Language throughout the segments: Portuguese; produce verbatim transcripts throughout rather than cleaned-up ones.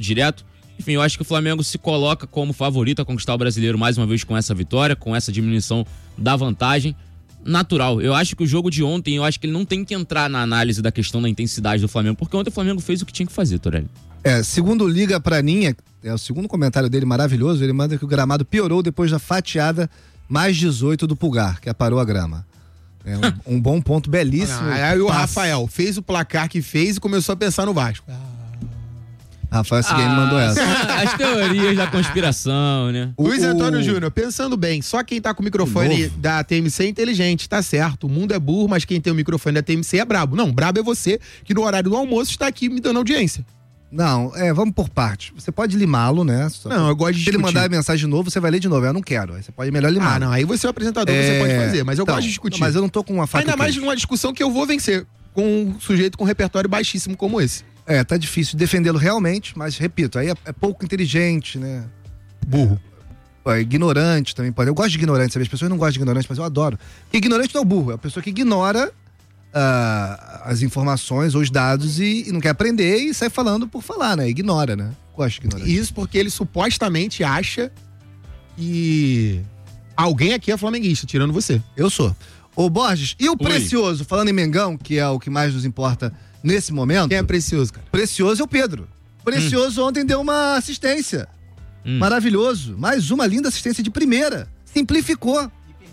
direto. Enfim, eu acho que o Flamengo se coloca como favorito a conquistar o Brasileiro mais uma vez com essa vitória, com essa diminuição da vantagem. Natural. Eu acho que o jogo de ontem, eu acho que ele não tem que entrar na análise da questão da intensidade do Flamengo, porque ontem o Flamengo fez o que tinha que fazer, Torelli. É, segundo o Liga Praninha, é o segundo comentário dele maravilhoso, ele manda que o gramado piorou depois da fatiada mais dezoito do Pulgar, que aparou a grama. É um, um bom ponto, belíssimo. Ah, aí o Rafael fez o placar que fez e começou a pensar no Vasco. Ah. Rafael Seguin ah, mandou essa. As teorias da conspiração, né? O, Luiz Antônio o... Júnior, pensando bem, só quem tá com o microfone da T M C é inteligente, tá certo. O mundo é burro, mas quem tem o microfone da T M C é brabo. Não, brabo é você, que no horário do almoço está aqui me dando audiência. Não, é, vamos por parte. Você pode limá-lo, né? Só não, eu gosto de Se discutir. ele mandar mensagem de novo, você vai ler de novo. Eu não quero. Aí você pode melhor limar. Ah, não, aí você é o apresentador, é... você pode fazer, mas eu então, gosto de discutir. Não, mas eu não tô com uma faca. Ainda mais numa discussão que eu vou vencer com um sujeito com um repertório baixíssimo como esse. É, tá difícil defendê-lo realmente, mas repito, aí é, é pouco inteligente, né? Burro. É, ignorante também pode. Eu gosto de ignorante, sabe? As pessoas não gostam de ignorante, mas eu adoro. Porque ignorante não é o burro, é a pessoa que ignora uh, as informações ou os dados e, e não quer aprender e sai falando por falar, né? Ignora, né? Gosto de ignorante. Isso porque ele supostamente acha que alguém aqui é flamenguista, tirando você. Eu sou. Ô Borges, e o Oi. Precioso, falando em Mengão, que é o que mais nos importa nesse momento. Quem é Precioso, cara? Precioso é o Pedro. Precioso hum. ontem deu uma assistência. Hum. Maravilhoso. Mais uma linda assistência de primeira. Simplificou.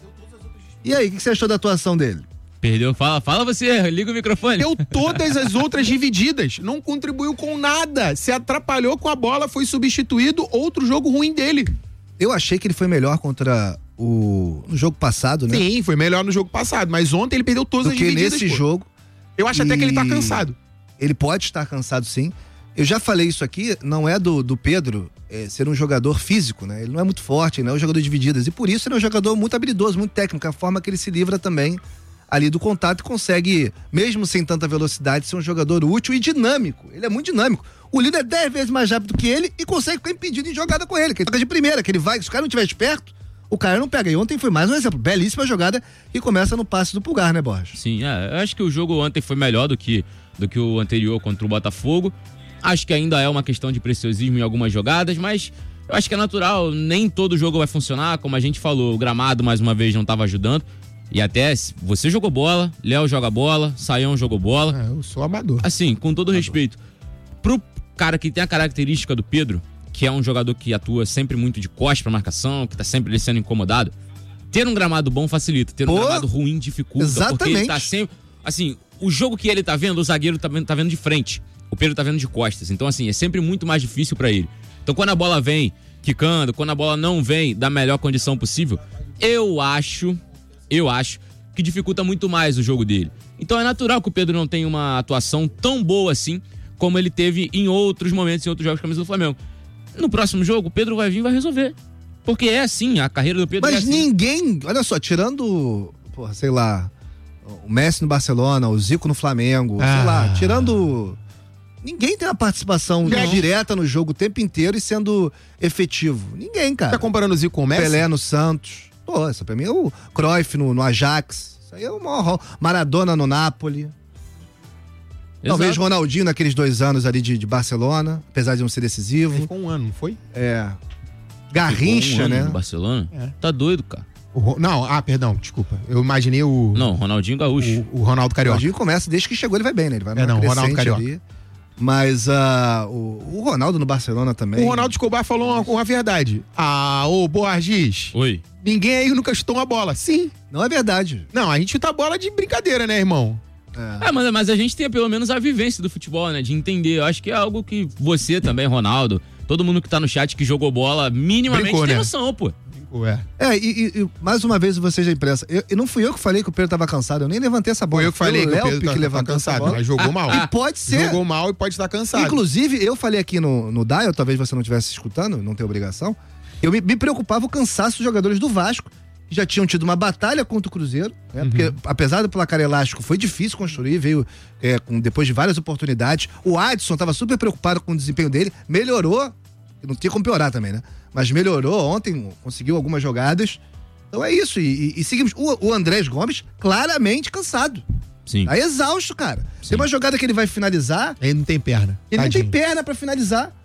E aí, o que você achou da atuação dele? Perdeu, fala, fala você, liga o microfone. Deu todas as outras divididas, não contribuiu com nada, se atrapalhou com a bola, foi substituído, outro jogo ruim dele. Eu achei que ele foi melhor contra o no jogo passado, né? Sim, foi melhor no jogo passado, mas ontem ele perdeu todas Do as que divididas. nesse pô. jogo. Eu acho e... até que ele tá cansado. Ele pode estar cansado, sim. Eu já falei isso aqui, não é do, do Pedro é, ser um jogador físico, né? Ele não é muito forte, ele não é um jogador de divididas. E por isso ele é um jogador muito habilidoso, muito técnico. A forma que ele se livra também ali do contato e consegue, mesmo sem tanta velocidade, ser um jogador útil e dinâmico. Ele é muito dinâmico. O líder é dez vezes mais rápido que ele e consegue ficar impedido em jogada com ele. Que ele toca de primeira, que ele vai, se o cara não estiver esperto, o cara não pega. E ontem foi mais um exemplo. Belíssima jogada que começa no passe do Pulgar, né, Borges? Sim, é, eu acho que o jogo ontem foi melhor do que, do que o anterior contra o Botafogo. Acho que ainda é uma questão de preciosismo em algumas jogadas, mas eu acho que é natural. Nem todo jogo vai funcionar, como a gente falou. O gramado, mais uma vez, não estava ajudando. E até você jogou bola, Léo joga bola, Saião jogou bola. É, eu sou amador. Assim, com todo amador. respeito. Pro cara que tem a característica do Pedro, que é um jogador que atua sempre muito de costas pra marcação, que tá sempre sendo incomodado, ter um gramado bom facilita, ter um Pô, gramado ruim dificulta. exatamente. Porque ele tá sempre... Assim, o jogo que ele tá vendo, o zagueiro tá vendo, tá vendo de frente. O Pedro tá vendo de costas. Então, assim, é sempre muito mais difícil pra ele. Então, quando a bola vem quicando, quando a bola não vem da melhor condição possível, eu acho... Eu acho que dificulta muito mais o jogo dele. Então é natural que o Pedro não tenha uma atuação tão boa assim como ele teve em outros momentos, em outros jogos com a camisa do Flamengo. No próximo jogo, o Pedro vai vir e vai resolver. Porque é assim, a carreira do Pedro Mas é assim. ninguém, olha só, tirando, porra, sei lá, o Messi no Barcelona, o Zico no Flamengo, ah. sei lá, tirando... Ninguém tem uma participação Não. direta no jogo o tempo inteiro e sendo efetivo. Ninguém, cara. Tá comparando o Zico com o Messi? Pelé no Santos. Pô, isso pra mim é o Cruyff no, no Ajax. Isso aí é o maior. Maradona no Napoli. Exato. Talvez Ronaldinho naqueles dois anos ali de, de Barcelona, apesar de não ser decisivo. Ele ficou um ano, não foi? É. Garrincha, um né? No Barcelona? É. Tá doido, cara. O, não, ah, perdão, desculpa. Eu imaginei o... Não, Ronaldinho Gaúcho. O, o Ronaldo O Carioca. Ronaldinho começa, desde que chegou ele vai bem, né? Ele vai É, não, numa Ronaldo crescente Carioca. ali. Mas uh, o, o Ronaldo no Barcelona também. O Ronaldo Escobar falou uma, uma verdade. Ah, ô Borges, Oi. ninguém aí nunca chutou uma bola. Sim. Não é verdade. Não, a gente chuta a bola de brincadeira, né, irmão? É. É, mas, mas a gente tem pelo menos a vivência do futebol, né? De entender. Eu acho que é algo que você também, Ronaldo, todo mundo que tá no chat que jogou bola, minimamente Brincou, tem né? noção, pô. Ué. É, e, e, e mais uma vez vocês da imprensa, eu, e não fui eu que falei que o Pedro tava cansado, eu nem levantei essa bola. Foi eu que falei o que o Léo Pedro tá, que tá levantou essa cansado, bola. mas jogou mal. E pode ser. Jogou mal e pode estar cansado. Inclusive, eu falei aqui no, no Dial, talvez você não estivesse escutando, não tem obrigação, eu me, me preocupava o cansaço dos jogadores do Vasco, que já tinham tido uma batalha contra o Cruzeiro, né? Uhum. Porque apesar do placar elástico, foi difícil construir, veio é, com, depois de várias oportunidades. O Adson estava super preocupado com o desempenho dele, melhorou, não tinha como piorar também, né? Mas melhorou ontem, conseguiu algumas jogadas. Então é isso, e, e, e seguimos. O, o Andrés Gomes, claramente cansado. Sim. Tá exausto, cara. Sim. Tem uma jogada que ele vai finalizar, Ele não tem perna. ele Tadinho. não tem perna pra finalizar.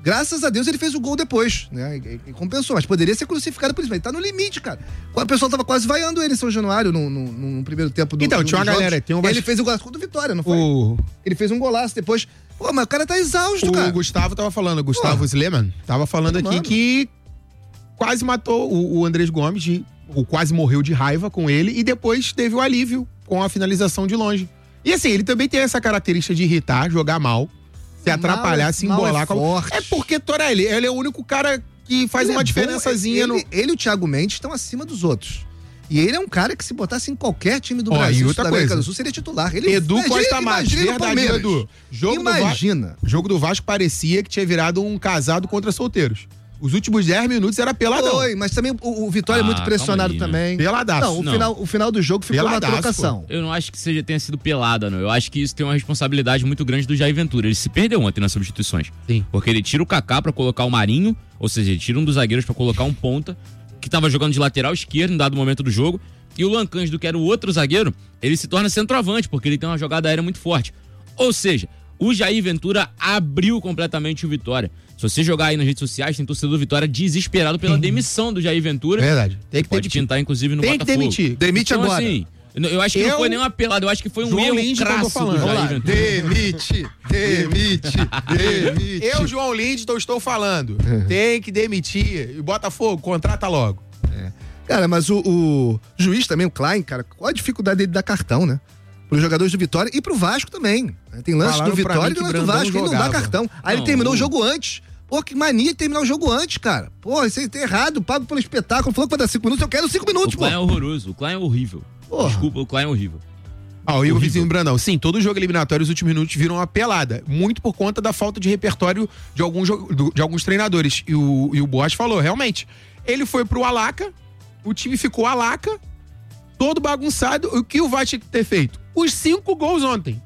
Graças a Deus ele fez o gol depois, né? E, e compensou, mas poderia ser crucificado por isso. Ele tá no limite, cara. O pessoal tava quase vaiando ele em São Januário no, no, no primeiro tempo do Então, do, tinha uma galera. Tem um Ele Vasco... fez o golaço contra o Vitória, não foi? O... Ele fez um golaço depois. Pô, mas o cara tá exausto, o cara. O Gustavo tava falando, o Gustavo Sleman, tava falando aqui Mano. que quase matou o, o Andrés Gomes, de, ou quase morreu de raiva com ele, e depois teve o alívio com a finalização de longe. E assim, ele também tem essa característica de irritar, jogar mal, se atrapalhar, Mal, se mal embolar. é com... forte. É porque, Torelli, ele é o único cara que faz Ele uma é bom, diferençazinha ele, no... ele e o Thiago Mendes estão acima dos outros. E ele é um cara que se botasse em qualquer time do Ó, Brasil, e outra da América coisa. do Sul, seria titular. Ele, Edu imagina- Costa Matos, imagina o verdade, Palmeiras. Edu. Jogo Imagina. Do Vasco, jogo do Vasco parecia que tinha virado um casado contra solteiros. Os últimos dez minutos era peladão. Foi, mas também o, o Vitória é Ah, muito pressionado calma aí, né? também. Peladaço. Não, o, Não. Final, o final do jogo ficou Peladaço, uma trocação. Eu não acho que seja, tenha sido pelada, não. Eu acho que isso tem uma responsabilidade muito grande do Jair Ventura. Ele se perdeu ontem nas substituições. Sim. Porque ele tira o Kaká pra colocar o Marinho, ou seja, ele tira um dos zagueiros pra colocar um ponta, que tava jogando de lateral esquerdo em dado momento do jogo, e o Luan Cândido, que era o outro zagueiro, ele se torna centroavante, porque ele tem uma jogada aérea muito forte. Ou seja, o Jair Ventura abriu completamente o Vitória. Se você jogar aí nas redes sociais, tem torcedor do Vitória desesperado pela demissão do Jair Ventura. Verdade. Tem que Pode demitir. pintar, inclusive, no Tem que Botafogo. demitir. Demite Então, agora. assim, eu eu acho que Eu- não foi nem uma pelada, eu acho que foi um João erro Lins, que eu tô crasso falando. do Vamos Jair lá. Ventura. Demite, demite, demite. Eu, João Lindston, estou falando. Tem que demitir. E Botafogo, contrata logo. Cara, mas o, o juiz também, o Klein, cara, qual a dificuldade dele dar cartão, né? Para os jogadores do Vitória e pro Vasco também. né? Tem lance Falaram do pra Vitória mim e tem que lance do Brandão Vasco, ele não dá jogava. cartão. Aí Não, ele terminou o- o jogo antes. Pô, que mania de terminar o jogo antes, cara. Pô, isso aí tá errado, pago pelo espetáculo. Falou que vai dar cinco minutos, eu quero cinco minutos, O pô. Klein é horroroso, o Klein é horrível. Porra. Desculpa, o Klein é horrível. Ah, o Igor Horrível. Vizinho Brandão. Sim, todo jogo eliminatório, os últimos minutos viram uma pelada. Muito por conta da falta de repertório de alguns, jo- do- de alguns treinadores. E o, e o Boas falou, realmente. Ele foi pro Alaca, o time ficou Alaca, todo bagunçado. O que o Vasco tinha que ter feito? Os cinco gols ontem.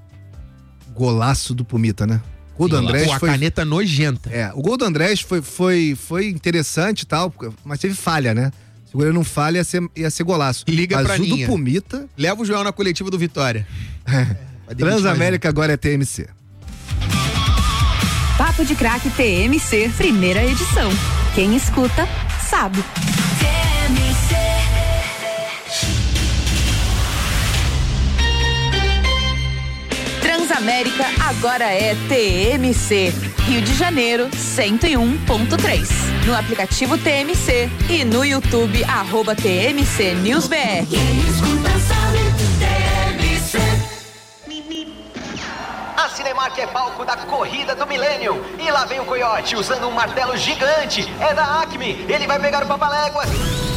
Golaço do Pumita, né? O gol do Sim, Andrés Pô, a foi... caneta nojenta. É, o gol do Andrés foi, foi, foi interessante e tal, mas teve falha, né? Se o goleiro não falha, ia ser, ia ser golaço. Liga mas pra o linha. do Pumita... Leva o João na coletiva do Vitória. Vai demitir mais Transamérica agora é T M C. Papo de Craque T M C, primeira edição. Quem escuta, sabe. Transamérica agora é T M C. Rio de Janeiro, cento e um ponto três. No aplicativo T M C e no YouTube, arroba T M C News B R. A Cinemark é palco da corrida do milênio. E lá vem o Coyote usando um martelo gigante. É da Acme. Ele vai pegar o Papaléguas.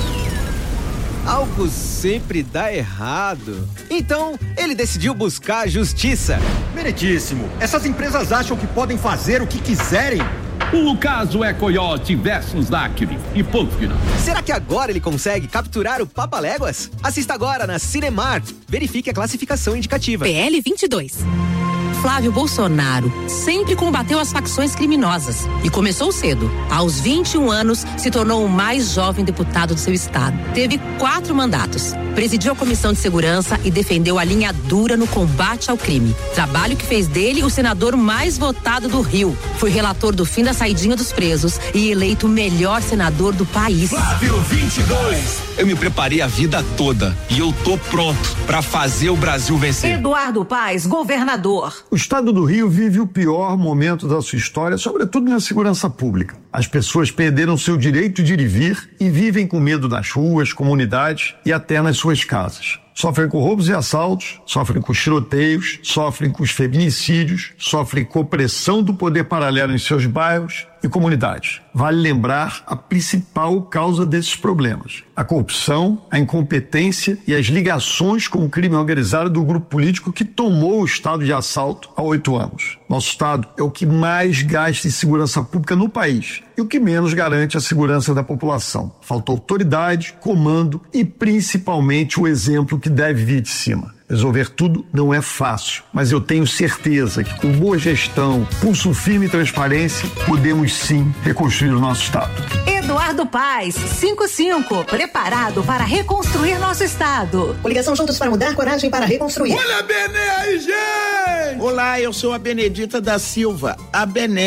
Algo sempre dá errado. Então, ele decidiu buscar a justiça. Meritíssimo. Essas empresas acham que podem fazer o que quiserem. O caso é Coyote versus Acme e ponto final. Será que agora ele consegue capturar o Papaléguas? Assista agora na Cinemark. Verifique a classificação indicativa. P L vinte e dois. Flávio Bolsonaro sempre combateu as facções criminosas e começou cedo. Aos vinte e um anos, se tornou o mais jovem deputado do seu estado. Teve quatro mandatos. Presidiu a Comissão de Segurança e defendeu a linha dura no combate ao crime. Trabalho que fez dele o senador mais votado do Rio. Foi relator do fim da saidinha dos presos e eleito o melhor senador do país. Flávio vinte e dois. Eu me preparei a vida toda e eu tô pronto pra fazer o Brasil vencer. Eduardo Paes, governador. O estado do Rio vive o pior momento da sua história, sobretudo na segurança pública. As pessoas perderam seu direito de ir e vir e vivem com medo nas ruas, comunidades e até nas suas casas. Sofrem com roubos e assaltos, sofrem com tiroteios, sofrem com os feminicídios, sofrem com opressão do poder paralelo em seus bairros e comunidades. Vale lembrar a principal causa desses problemas: a corrupção, a incompetência e as ligações com o crime organizado do grupo político que tomou o estado de assalto há oito anos. Nosso estado é o que mais gasta em segurança pública no país e o que menos garante a segurança da população. Falta autoridade, comando e principalmente o exemplo que deve vir de cima. Resolver tudo não é fácil, mas eu tenho certeza que com boa gestão, pulso firme e transparência, podemos sim reconstruir o nosso estado. Eduardo Paes, cinquenta e cinco, preparado para reconstruir nosso estado. Coligação Juntos para Mudar, coragem para reconstruir. Olha a Bené aí, gente! Olá, eu sou a Benedita da Silva, a Bené.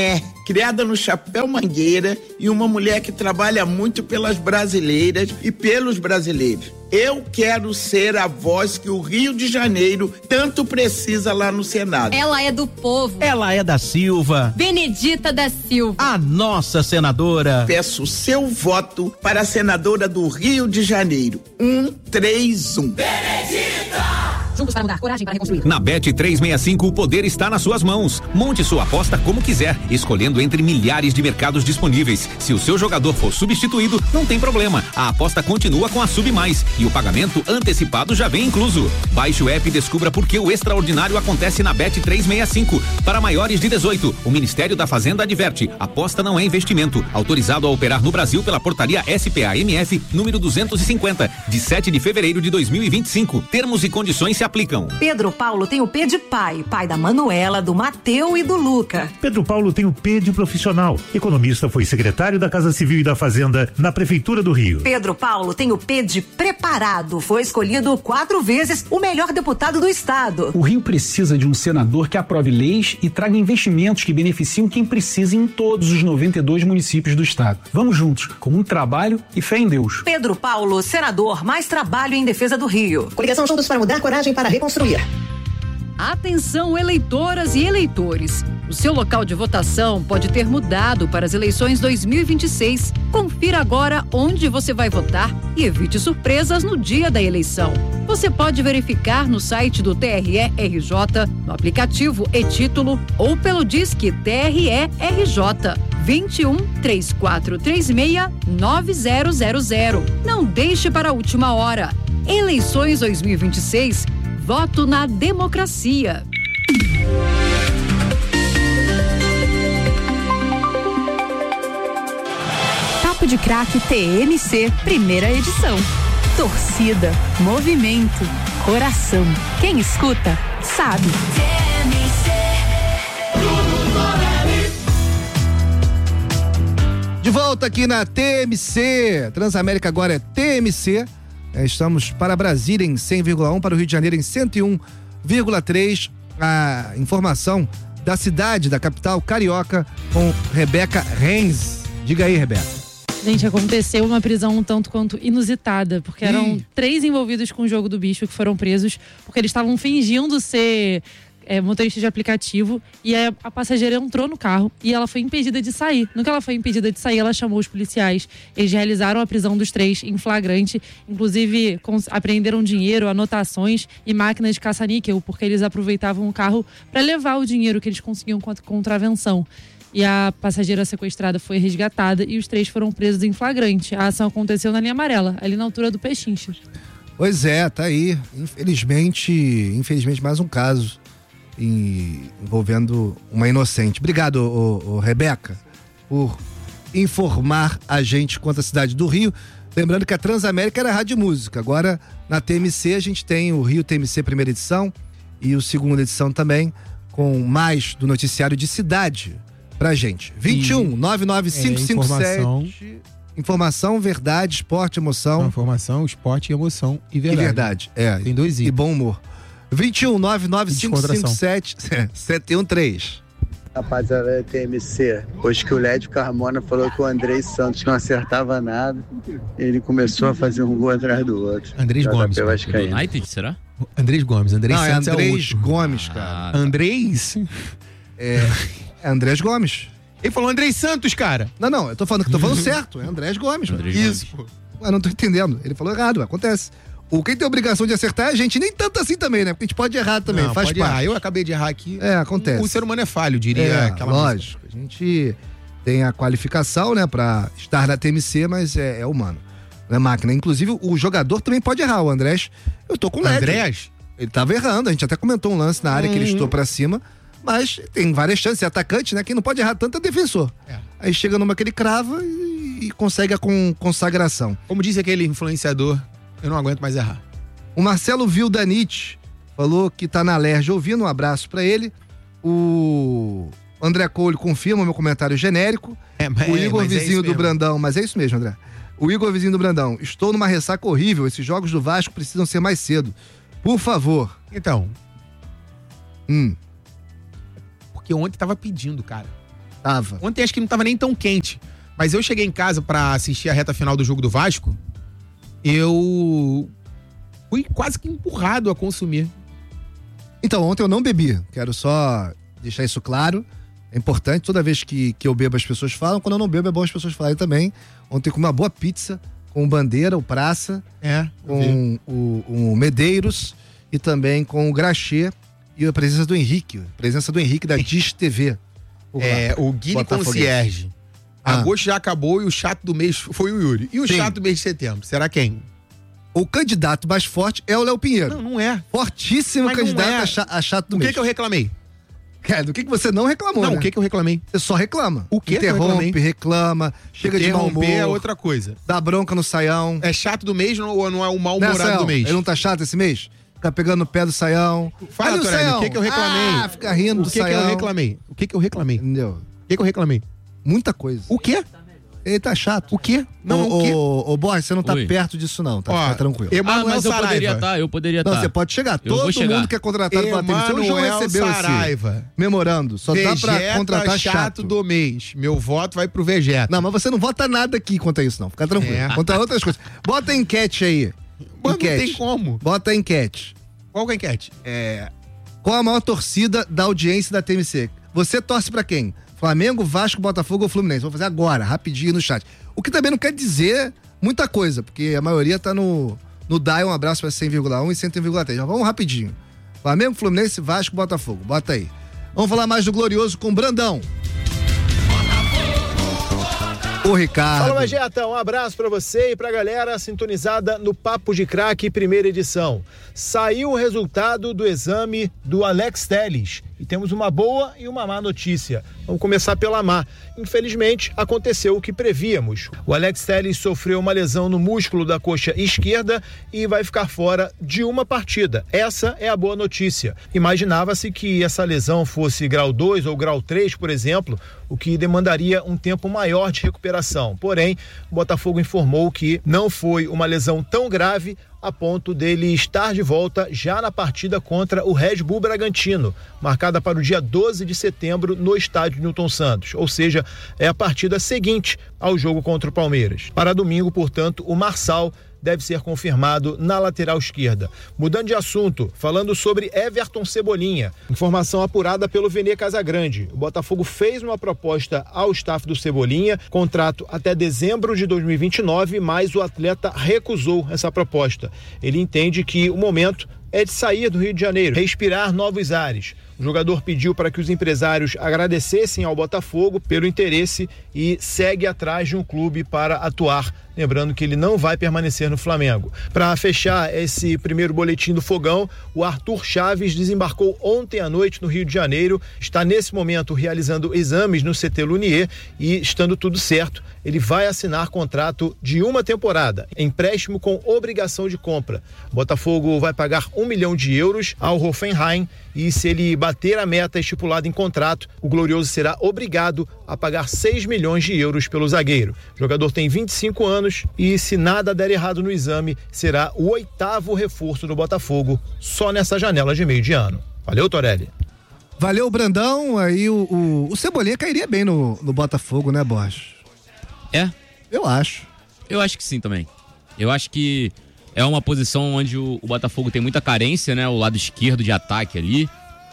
criada no Chapéu Mangueira e uma mulher que trabalha muito pelas brasileiras e pelos brasileiros. Eu quero ser a voz que o Rio de Janeiro tanto precisa lá no Senado. Ela é do povo. Ela é da Silva. Benedita da Silva. A nossa senadora. Peço seu voto para a senadora do Rio de Janeiro. Um, três, um. Benedita! Juntos para mudar, coragem para reconstruir. Na Bet trezentos e sessenta e cinco, o poder está nas suas mãos. Monte sua aposta como quiser, escolhendo entre milhares de mercados disponíveis. Se o seu jogador for substituído, não tem problema. A aposta continua com a Sub Mais e o pagamento antecipado já vem incluso. Baixe o app e descubra por que o extraordinário acontece na Bet trezentos e sessenta e cinco. Para maiores de dezoito, o Ministério da Fazenda adverte: aposta não é investimento. Autorizado a operar no Brasil pela portaria S P A M F número duzentos e cinquenta, de sete de fevereiro de dois mil e vinte e cinco. Termos e condições se aplicam. Pedro Paulo tem o P de pai, pai da Manuela, do Mateu e do Luca. Pedro Paulo tem o P de profissional. Economista, foi secretário da Casa Civil e da Fazenda na Prefeitura do Rio. Pedro Paulo tem o P de preparado. Foi escolhido quatro vezes o melhor deputado do estado. O Rio precisa de um senador que aprove leis e traga investimentos que beneficiam quem precisa em todos os noventa e dois municípios do estado. Vamos juntos, com muito trabalho e fé em Deus. Pedro Paulo, senador, mais trabalho em defesa do Rio. Coligação Juntos para Mudar, coragem para reconstruir. Atenção, eleitoras e eleitores. O seu local de votação pode ter mudado para as eleições dois mil e vinte e seis. Confira agora onde você vai votar e evite surpresas no dia da eleição. Você pode verificar no site do T R E R J, no aplicativo e-Título ou pelo Disque T R E R J vinte e um, três quatro três seis, nove zero zero zero. Não deixe para a última hora. Eleições dois mil e vinte e seis. Voto na democracia. Papo de Craque T M C, primeira edição. Torcida, movimento, coração. Quem escuta, sabe. De volta aqui na T M C. Transamérica agora é T M C. Estamos para Brasília em cem vírgula um, para o Rio de Janeiro em cento e um vírgula três. A informação da cidade, da capital carioca, com Rebeca Reis. Diga aí, Rebeca. Gente, aconteceu uma prisão um tanto quanto inusitada, porque eram Ih. três envolvidos com o jogo do bicho que foram presos, porque eles estavam fingindo ser é, motorista de aplicativo, e a, a passageira entrou no carro e ela foi impedida de sair. No que ela foi impedida de sair, ela chamou os policiais. Eles realizaram a prisão dos três em flagrante, inclusive cons- apreenderam dinheiro, anotações e máquinas de caça-níquel, porque eles aproveitavam o carro para levar o dinheiro que eles conseguiam com a contravenção. E a passageira sequestrada foi resgatada e os três foram presos em flagrante. A ação aconteceu na linha amarela, ali na altura do Pechincha. Pois é, tá aí. Infelizmente, infelizmente mais um caso em, envolvendo uma inocente. Obrigado, ô, ô, Rebeca, por informar a gente quanto à cidade do Rio. Lembrando que a Transamérica era rádio música. Agora, na T M C, a gente tem o Rio T M C primeira edição e o segunda edição também, com mais do noticiário de cidade pra gente. vinte e um, nove nove cinco cinco sete. Informação. informação, verdade, esporte, emoção. Não, informação, esporte, emoção e verdade. E verdade, é. Tem dois e bom humor. vinte e um, nove nove cinco cinco sete, sete um três. Rapaziada da T M C, hoje que o Lédio Carmona falou que o Andrés Santos não acertava nada, ele começou a fazer um gol atrás do outro. Andrés Gomes. Do United, será? Andrés Gomes. Andrés não, Santos é Andrés é outro. Gomes, cara. Ah, Andrés? É, é Andrés Gomes. Ele falou Andrés Santos, cara. Não, não, eu tô falando que tô falando certo. É Andrés Gomes. Andrés Isso, pô. Ué, não tô entendendo. Ele falou errado, acontece. O quem tem a obrigação de acertar é a gente, nem tanto assim também, né? Porque a gente pode errar também, não, faz pode parte. Errar. Eu acabei de errar aqui. É, acontece. O, o ser humano é falho, diria. É, aquela lógico. música. A gente tem a qualificação, né, pra estar na T M C, mas é, é humano. Não é máquina. Inclusive, o jogador também pode errar. O Andrés, eu tô com o Lédio. Andrés? Ele tava errando, a gente até comentou um lance na área hum. que ele estou pra cima, mas tem várias chances. É atacante, né? Quem não pode errar tanto é defensor. É. Aí chega numa que ele crava e, e consegue a con- consagração. Como disse aquele influenciador, eu não aguento mais errar. O Marcelo Vildanite falou que tá na Lerge ouvindo, um abraço pra ele. O André Cole confirma o meu comentário genérico. É, mas, o Igor, mas vizinho é do Brandão, mas é isso mesmo, André. O Igor, vizinho do Brandão, estou numa ressaca horrível, esses jogos do Vasco precisam ser mais cedo. Por favor. Então. Hum. Porque ontem tava pedindo, cara. Tava. Ontem acho que não tava nem tão quente. Mas eu cheguei em casa pra assistir a reta final do jogo do Vasco. Eu fui quase que empurrado a consumir. Então, ontem eu não bebi. Quero só deixar isso claro. É importante, toda vez que, que eu bebo as pessoas falam. Quando eu não bebo é bom as pessoas falarem também. Ontem eu comi uma boa pizza com o Bandeira, o Praça. É. Com o, o Medeiros e também com o Graxê e a presença do Henrique. A presença do Henrique da Dish T V. É, o Guine Concierge. Ah. Agosto já acabou e o chato do mês foi o Yuri. E o Sim. chato do mês de setembro? Será quem? O candidato mais forte é o Léo Pinheiro. Não, não é. Fortíssimo Mas não candidato é. a, cha- a chato do O que mês. que eu reclamei? É, do que, que você não reclamou, Não, né? o que que eu reclamei? Você só reclama. O que que eu Interrompe, reclamei? reclama, chega de mau humor. Interromper é outra coisa. Dá bronca no Saião. É chato do mês ou não é o Né, mal-humorado Saião? do mês? Ele não tá chato esse mês? Fica pegando no pé do Saião. Fala, Olha o Torelli, Saião. o que que eu reclamei? Ah, fica rindo O do que que Saião. eu reclamei? O que que eu reclamei? Entendeu? O que que eu reclamei? Muita coisa. O quê? Ele tá chato. O quê? Não, ô, o quê? Ô, ô, Borges, você não tá Oi. perto disso não, tá? Ó, Fica tranquilo. Ah, Emanuel mas eu Saraiva. poderia estar, eu poderia Não, estar. você pode chegar. Eu vou Todo chegar. mundo que é contratado pela T V C, o João Emanuel recebeu Saraiva. esse memorando. Só dá pra Vegeta contratar chato chato. do mês. Meu voto vai pro Vegeta. Não, mas você não vota nada aqui contra isso, não. Fica tranquilo. É. Contra outras coisas. Bota a enquete aí. Mas não enquete. tem como. Bota a enquete. Qual que é a enquete? É. Qual a maior torcida da audiência da T M C? Você torce pra quem? Flamengo, Vasco, Botafogo ou Fluminense? Vou fazer agora, rapidinho no chat. O que também não quer dizer muita coisa, porque a maioria tá no, no D A I. Um abraço pra cem vírgula um e cento vírgula três. Já vamos rapidinho. Flamengo, Fluminense, Vasco, Botafogo. Bota aí. Vamos falar mais do Glorioso com o Brandão. O Ricardo. Fala, Vegeta, um abraço pra você e pra galera sintonizada no Papo de Craque, primeira edição. Saiu o resultado do exame do Alex Telles e temos uma boa e uma má notícia. Vamos começar pela má. Infelizmente, aconteceu o que prevíamos. O Alex Telles sofreu uma lesão no músculo da coxa esquerda e vai ficar fora de uma partida. Essa é a boa notícia. Imaginava-se que essa lesão fosse grau dois ou grau três, por exemplo, o que demandaria um tempo maior de recuperação. Porém, o Botafogo informou que não foi uma lesão tão grave a ponto dele estar de volta já na partida contra o Red Bull Bragantino, marcada para o dia doze de setembro no estádio Newton Santos, ou seja, é a partida seguinte ao jogo contra o Palmeiras. Para domingo, portanto, o Marçal deve ser confirmado na lateral esquerda. Mudando de assunto, falando sobre Everton Cebolinha. Informação apurada pelo Vene Casagrande. O Botafogo fez uma proposta ao staff do Cebolinha, contrato até dezembro de dois mil e vinte e nove, mas o atleta recusou essa proposta. Ele entende que o momento é de sair do Rio de Janeiro, respirar novos ares. O jogador pediu para que os empresários agradecessem ao Botafogo pelo interesse e segue atrás de um clube para atuar. Lembrando que ele não vai permanecer no Flamengo. Para fechar esse primeiro boletim do Fogão, o Arthur Chaves desembarcou ontem à noite no Rio de Janeiro, está nesse momento realizando exames no C T Lunier e, estando tudo certo, ele vai assinar contrato de uma temporada, empréstimo com obrigação de compra. O Botafogo vai pagar um milhão de euros ao Hoffenheim e, se ele bater a meta estipulada em contrato, o Glorioso será obrigado a pagar seis milhões de euros pelo zagueiro. O jogador tem vinte e cinco anos e, se nada der errado no exame, será o oitavo reforço do Botafogo só nessa janela de meio de ano. Valeu, Torelli. Valeu, Brandão. Aí o, o, o Cebolinha cairia bem no, no Botafogo, né, Borges? É? Eu acho. Eu acho que sim também. Eu acho que é uma posição onde o, o Botafogo tem muita carência, né? O lado esquerdo de ataque ali.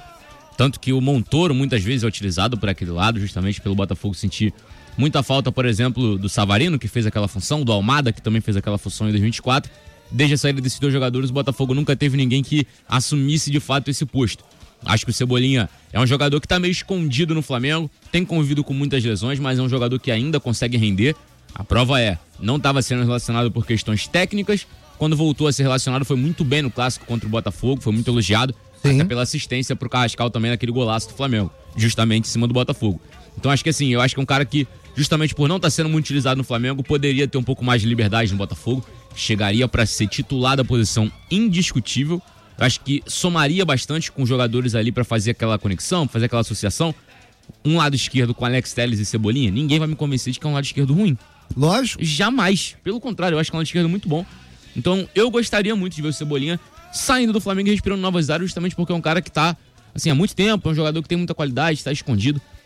Tanto que o Montoro muitas vezes é utilizado por aquele lado, justamente pelo Botafogo sentir muita falta, por exemplo, do Savarino, que fez aquela função, do Almada, que também fez aquela função em dois mil e vinte e quatro. Desde a saída desses dois jogadores, o Botafogo nunca teve ninguém que assumisse de fato esse posto. Acho que o Cebolinha é um jogador que está meio escondido no Flamengo, tem convivido com muitas lesões, mas é um jogador que ainda consegue render. A prova é, não estava sendo relacionado por questões técnicas. Quando voltou a ser relacionado, foi muito bem no clássico contra o Botafogo, foi muito elogiado. Sim. Até pela assistência pro Carrascal também naquele golaço do Flamengo, justamente em cima do Botafogo. Então acho que assim, eu acho que é um cara que, justamente por não estar sendo muito utilizado no Flamengo, poderia ter um pouco mais de liberdade no Botafogo, chegaria para ser titular da posição indiscutível. Eu acho que somaria bastante com os jogadores ali para fazer aquela conexão, fazer aquela associação. Um lado esquerdo com Alex Telles e Cebolinha, ninguém vai me convencer de que é um lado esquerdo ruim. Lógico. Jamais. Pelo contrário, eu acho que é um lado esquerdo muito bom. Então eu gostaria muito de ver o Cebolinha saindo do Flamengo e respirando novas áreas, justamente porque é um cara que tá, assim, há muito tempo, é um jogador que tem muita qualidade, está escondido.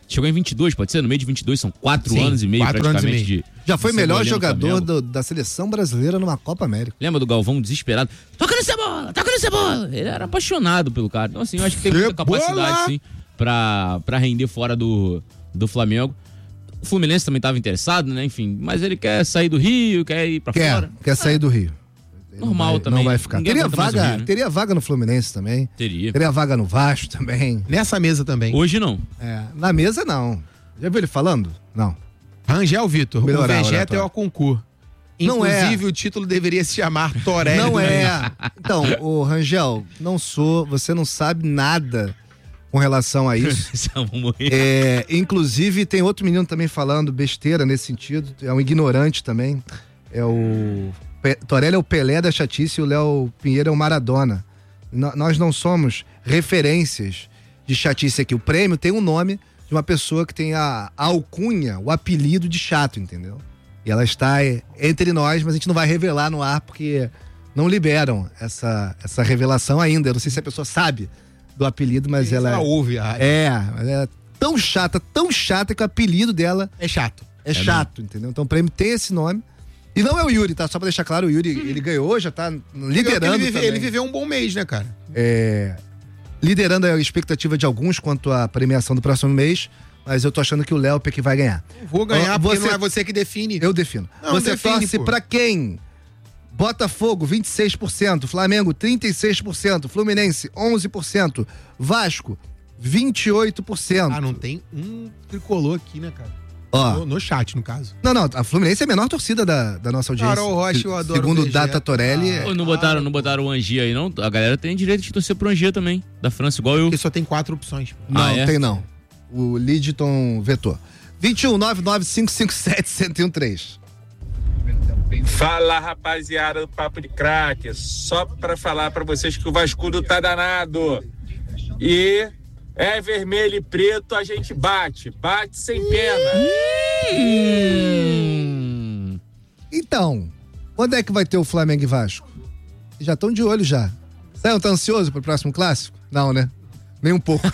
Chegou em vinte e dois, pode ser? No meio de vinte e dois, são quatro Sim, anos e meio quatro anos praticamente e meio. de. Já foi de melhor Cebolinha no jogador Flamengo. do- da seleção brasileira numa Copa América. Lembra do Galvão desesperado? Toca no Cebola, toca no Cebola. Ele era apaixonado pelo cara. Então, assim, eu acho que tem muita Cebola! capacidade, sim, pra, pra render fora do, do Flamengo. O Fluminense também estava interessado, né? Enfim, mas ele quer sair do Rio, quer ir pra Quer, fora. quer sair do Rio. Normal Não vai- também. Não vai ficar. Ninguém Teria aguenta mais o vaga, Rio, né? teria vaga no Fluminense também. Teria. Teria vaga no Vasco também. Nessa mesa também. Hoje não. É, na mesa não. Já viu ele falando? Não. Rangel Vitor, o Melhorar o Vegeta é oratório. o concurso. Não é. Inclusive, o título deveria se chamar Torelli. Não do é. Então, ô Rangel, não sou, você não sabe nada com relação a isso. Vamos morrer. É, inclusive, tem outro menino também falando besteira nesse sentido, é um ignorante também. É o Pe- Torelli é o Pelé da chatice e o Léo Pinheiro é o Maradona. N- nós não somos referências de chatice aqui. O prêmio tem um nome de uma pessoa que tem a, a alcunha, o apelido de chato, entendeu? E ela está é, entre nós, mas a gente não vai revelar no ar porque não liberam essa, essa revelação ainda. Eu não sei se a pessoa sabe do apelido, mas Sim, ela, ela ouve a rádio. É, ela é tão chata, tão chata que o apelido dela É chato. é, chato, entendeu? Então o prêmio tem esse nome. E não é o Yuri, tá? Só pra deixar claro, o Yuri, ele ganhou, já tá liderando Ele, vive- também. ele viveu um bom mês, né, cara? É, liderando a expectativa de alguns quanto à premiação do próximo mês, mas eu tô achando que o Léo que vai ganhar. Vou ganhar Ó, porque você- não é você que define. Eu defino. Não, Você define, torce pô. pra quem? Botafogo, vinte e seis por cento. Flamengo, trinta e seis por cento. Fluminense, onze por cento. Vasco, vinte e oito por cento. Ah, não tem um tricolor aqui, né, cara? Ó. No, no chat, no caso. Não, não, a Fluminense é a menor torcida da, da nossa audiência. Carol Rocha, Se- eu adoro Segundo o o Vegeta. Data Torelli. Ah, Pô, não botaram, não botaram o Angia aí, não? A galera tem direito de torcer pro Angia também, da França, igual eu. Porque só tem quatro opções. Não, Ah, é? tem não. O Lidton vetou. vinte e um, nove nove cinco cinco sete, zero um três. Fala, rapaziada do Papo de Craque. Só pra falar pra vocês que o Vascudo tá danado. E é vermelho e preto, a gente bate. Bate sem pena. Hum. Então, quando é que vai ter o Flamengo e Vasco? Já estão de olho já. Você não tá ansioso pro próximo clássico? Não, né? Nem um pouco.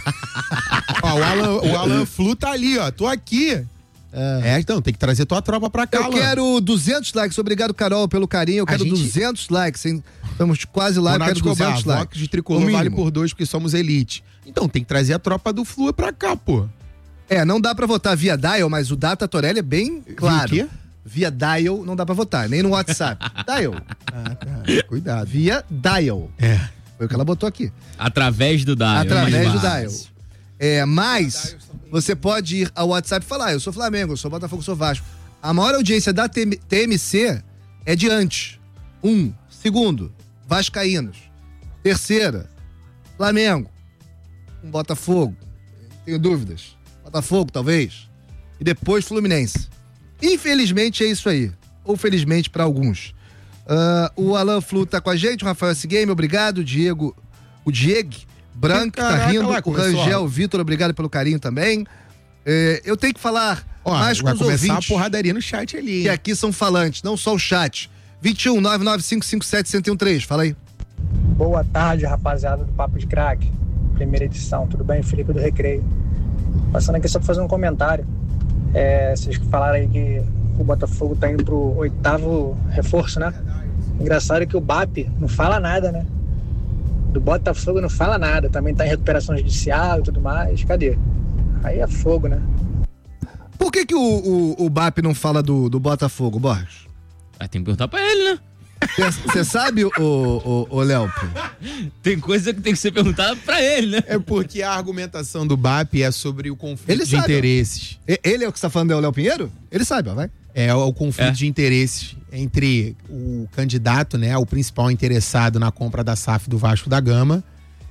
Ó, o Alan, o Alan Flu tá ali, ó. Tô aqui. É. então, tem que trazer tua tropa pra cá, Eu Alan. quero duzentos likes. Obrigado, Carol, pelo carinho. Eu A quero gente- duzentos likes, hein? Estamos quase lá, eu Ronaldo quero duzentos Escobar, likes. Vox de tricolor O vale mínimo. por dois porque somos elite. Então, tem que trazer a tropa do Flu pra cá, pô. É, não dá pra votar via dial, mas o Data Torelli é bem claro. quê? Via dial não dá pra votar, nem no WhatsApp. Dial. Ah, tá. Cuidado. Via dial. É. Foi o que ela botou aqui. Através do Dial. Através é mais do fácil. dial. É, mas você pode ir ao WhatsApp e falar, ah, eu sou Flamengo, eu sou Botafogo, eu sou Vasco. A maior audiência da T M C é de antes. Um. Segundo, Vascaínos. Terceira, Flamengo. Um Botafogo. Tenho dúvidas. Botafogo, talvez. E depois Fluminense. Infelizmente é isso aí. Ou felizmente para alguns. Ah, o Alan Flu tá com a gente, o Rafael S. Game, obrigado. O Diego, o Diego Branco tá Caraca, rindo. lá, O começou, Rangel ó. Vitor, obrigado pelo carinho também. É, eu tenho que falar Ó, mais com vai os começar ouvintes a porradaria no chat ali. que hein? aqui são falantes, não só o chat. vinte e um, nove nove cinco cinco sete, zero um três. Fala aí. Boa tarde, rapaziada do Papo de Craque. Primeira edição, tudo bem? Felipe do Recreio. Passando aqui só pra fazer um comentário. É, vocês falaram aí que o Botafogo tá indo pro oitavo reforço, né? Engraçado que o B A P não fala nada, né? Do Botafogo não fala nada. Também tá em recuperação judicial e tudo mais. Cadê? Aí é fogo, né? Por que que o, o, o B A P não fala do, do Botafogo, Borges? Ah, tem que perguntar pra ele, né? Você sabe, o, o, o Léo? Tem coisa que tem que ser perguntada pra ele, né? É porque a argumentação do B A P é sobre o conflito Ele de sabe, ó. interesses. E- Ele é o que você tá falando, é o Léo Pinheiro? Ele sabe, ó, vai. É o conflito É. de interesses entre o candidato, né, o principal interessado na compra da S A F do Vasco da Gama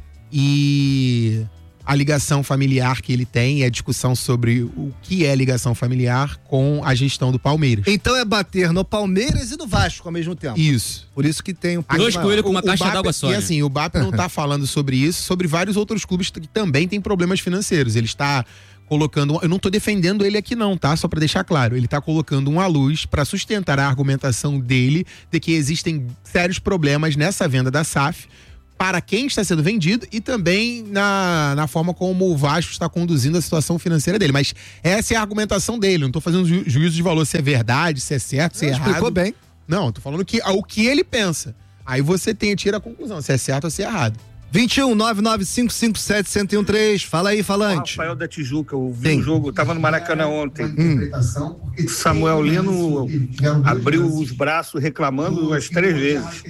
e a ligação familiar que ele tem e a discussão sobre o que é ligação familiar com a gestão do Palmeiras. Então é bater no Palmeiras e no Vasco ao mesmo tempo. Isso. Por isso que tem um peso Dois maior. coelhos com uma O- caixa o B A P d'água só, E né? assim, o B A P não tá falando sobre isso, sobre vários outros clubes que também têm problemas financeiros. Ele está colocando, eu não tô defendendo ele aqui não, tá? Só pra deixar claro, ele tá colocando uma luz pra sustentar a argumentação dele de que existem sérios problemas nessa venda da S A F para quem está sendo vendido e também na, na forma como o Vasco está conduzindo a situação financeira dele. Mas essa é a argumentação dele. Não tô fazendo ju juízo de valor se é verdade, se é certo, se é errado. Explicou bem. Não, tô falando que, o que ele pensa. Aí você tem, tira a conclusão, se é certo ou se é errado. vinte e um, nove nove cinco cinco sete, um zero um três. Fala aí, falante. Rafael da Tijuca, eu vi Sim. o jogo, eu tava no Maracanã ontem. Hum. O Samuel Lino abriu os braços reclamando umas três vezes.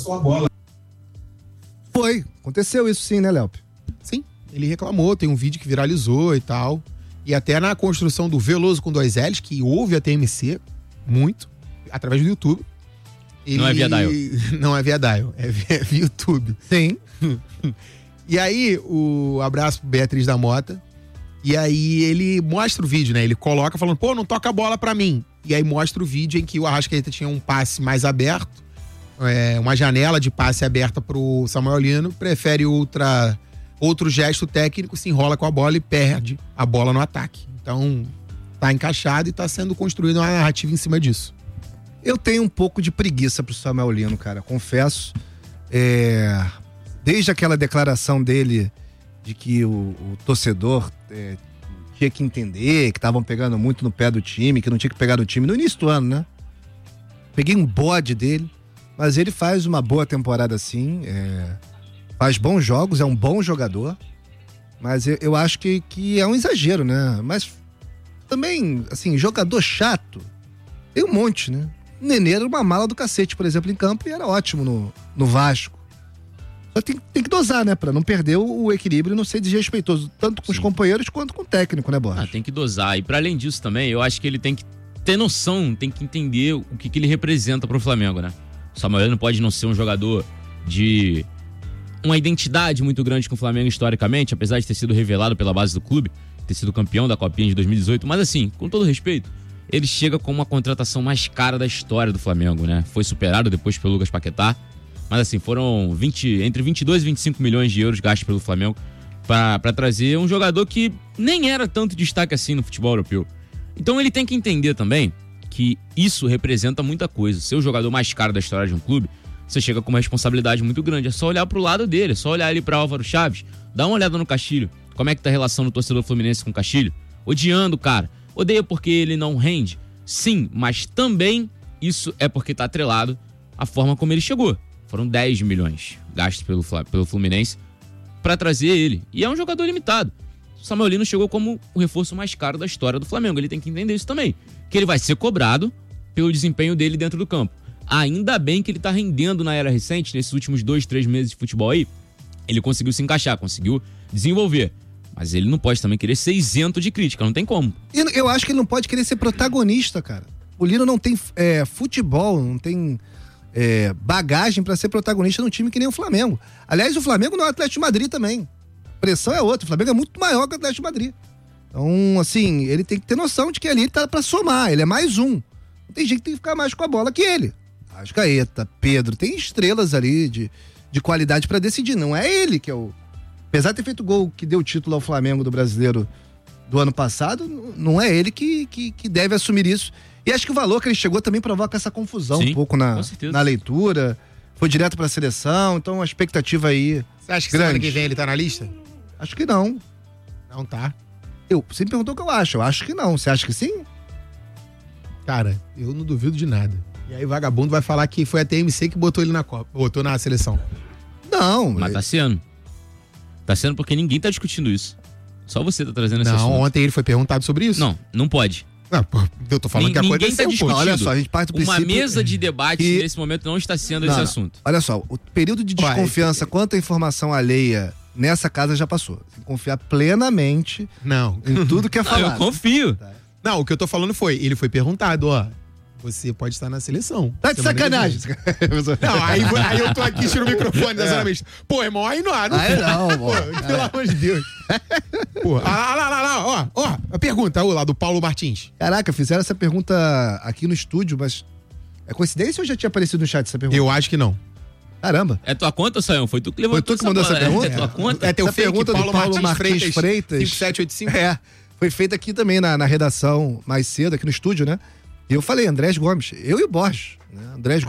Foi, aconteceu isso sim, né, Léo? Sim, ele reclamou, tem um vídeo que viralizou e tal. E até na construção do Veloso com dois L's, que houve a T M C, muito, através do YouTube. Ele... Não é via Dial. Não é via Dial, é via, via YouTube. Sim. E aí, o abraço pro Beatriz da Mota. E aí ele mostra o vídeo, né? Ele coloca falando, pô, não toca a bola pra mim. E aí mostra o vídeo em que o Arrascaeta tinha um passe mais aberto. É, uma janela de passe aberta pro Samuel Lino, prefere outra, outro gesto técnico, se enrola com a bola e perde a bola no ataque. Então, tá encaixado e tá sendo construída uma narrativa em cima disso. Eu tenho um pouco de preguiça pro Samuel Lino, cara, confesso. É, desde aquela declaração dele de que o, o torcedor é, tinha que entender, que estavam pegando muito no pé do time, que não tinha que pegar no time no início do ano, né? Peguei um bode dele. Mas ele faz uma boa temporada sim, é, faz bons jogos, é um bom jogador, mas eu, eu acho que, que é um exagero, né? Mas também, assim, jogador chato, tem um monte, né? O Nenê era uma mala do cacete, por exemplo, em campo e era ótimo no, no Vasco. Só tem, tem que dosar, né? Pra não perder o, o equilíbrio e não ser desrespeitoso, tanto com sim. os companheiros quanto com o técnico, né, Borges? Ah, tem que dosar. E pra além disso também, eu acho que ele tem que ter noção, tem que entender o que, que ele representa pro Flamengo, né? O Samuel Lino pode não ser um jogador de uma identidade muito grande com o Flamengo historicamente, apesar de ter sido revelado pela base do clube, ter sido campeão da Copinha de dois mil e dezoito, mas assim, com todo respeito, ele chega com uma contratação mais cara da história do Flamengo, né? Foi superado depois pelo Lucas Paquetá, mas assim, foram vinte, entre vinte e dois e vinte e cinco milhões de euros gastos pelo Flamengo para trazer um jogador que nem era tanto destaque assim no futebol europeu. Então ele tem que entender também que isso representa muita coisa. Ser o jogador mais caro da história de um clube, você chega com uma responsabilidade muito grande. É só olhar pro lado dele, é só olhar ali pra Álvaro Chaves, dá uma olhada no Castilho. Como é que tá a relação do torcedor fluminense com o Castilho? Odiando o cara. Odeia porque ele não rende? Sim, mas também isso é porque tá atrelado à forma como ele chegou. Foram dez milhões gastos pelo, pelo Fluminense pra trazer ele. E é um jogador limitado. O Samuel Lino chegou como o reforço mais caro da história do Flamengo. Ele tem que entender isso também. Que ele vai ser cobrado pelo desempenho dele dentro do campo. Ainda bem que ele tá rendendo na era recente, nesses últimos dois, três meses de futebol aí, ele conseguiu se encaixar, conseguiu desenvolver. Mas ele não pode também querer ser isento de crítica, não tem como. E eu acho que ele não pode querer ser protagonista, cara. O Lino não tem é, futebol, não tem é, bagagem pra ser protagonista num time que nem o Flamengo. Aliás, o Flamengo não é o Atlético de Madrid também. A pressão é outra, o Flamengo é muito maior que o Atlético de Madrid. Então, assim, ele tem que ter noção de que ali ele tá pra somar, ele é mais um. Não tem gente que tem que ficar mais com a bola que ele. Arrascaeta, Pedro, tem estrelas ali de, de qualidade pra decidir, não é ele que é o... Apesar de ter feito o gol que deu o título ao Flamengo do Brasileiro do ano passado, não é ele que, que, que deve assumir isso. E acho que o valor que ele chegou também provoca essa confusão. Sim, um pouco na, na leitura, foi direto pra seleção, então a expectativa aí... Você acha que grande. Semana que vem ele tá na lista? Acho que não. Não tá? Eu, você me perguntou o que eu acho, eu acho que não. Você acha que sim? Cara, eu não duvido de nada. E aí o vagabundo vai falar que foi a T M C que botou ele na Copa, botou na seleção. Não. Mas tá sendo. Tá sendo porque ninguém tá discutindo isso. Só você tá trazendo esse Não, assunto. ontem ele foi perguntado sobre isso. Não, não pode. Não, pô, eu tô falando N- que ninguém aconteceu, tá discutindo. Olha só, a gente parte do Uma princípio mesa de debate que- nesse momento não está sendo Não, esse não. assunto. Olha só, o período de Vai, desconfiança quanto à informação alheia nessa casa já passou. Tem que confiar plenamente Não. em tudo que é Não, falado. eu confio. Não, o que eu tô falando foi, ele foi perguntado, ó, você pode estar na seleção. Tá de Semana que sacanagem. vem. Não, aí, aí eu tô aqui tirando o microfone da zona mista. Pô, irmão, aí não, não. Aí não, pô, pô. pelo amor de Deus. Pô, ah, lá, lá, lá, lá, ó, ó, a pergunta, ó, lá do Paulo Martins. Caraca, fizeram essa pergunta aqui no estúdio, mas é coincidência ou já tinha aparecido no chat essa pergunta? Eu acho que não. Caramba. É tua conta, Sayão? Foi tu que Foi levantou tu que mandou essa bola, né? pergunta? É tua conta? É teu Essa fake, pergunta Paulo, do Paulo Martins, Martins Freitas. cinco sete oito cinco. É, foi feita aqui também na, na redação mais cedo, aqui no estúdio, né? E eu falei, Andrés Gomes, eu e o Borges, né? Andrés Gomes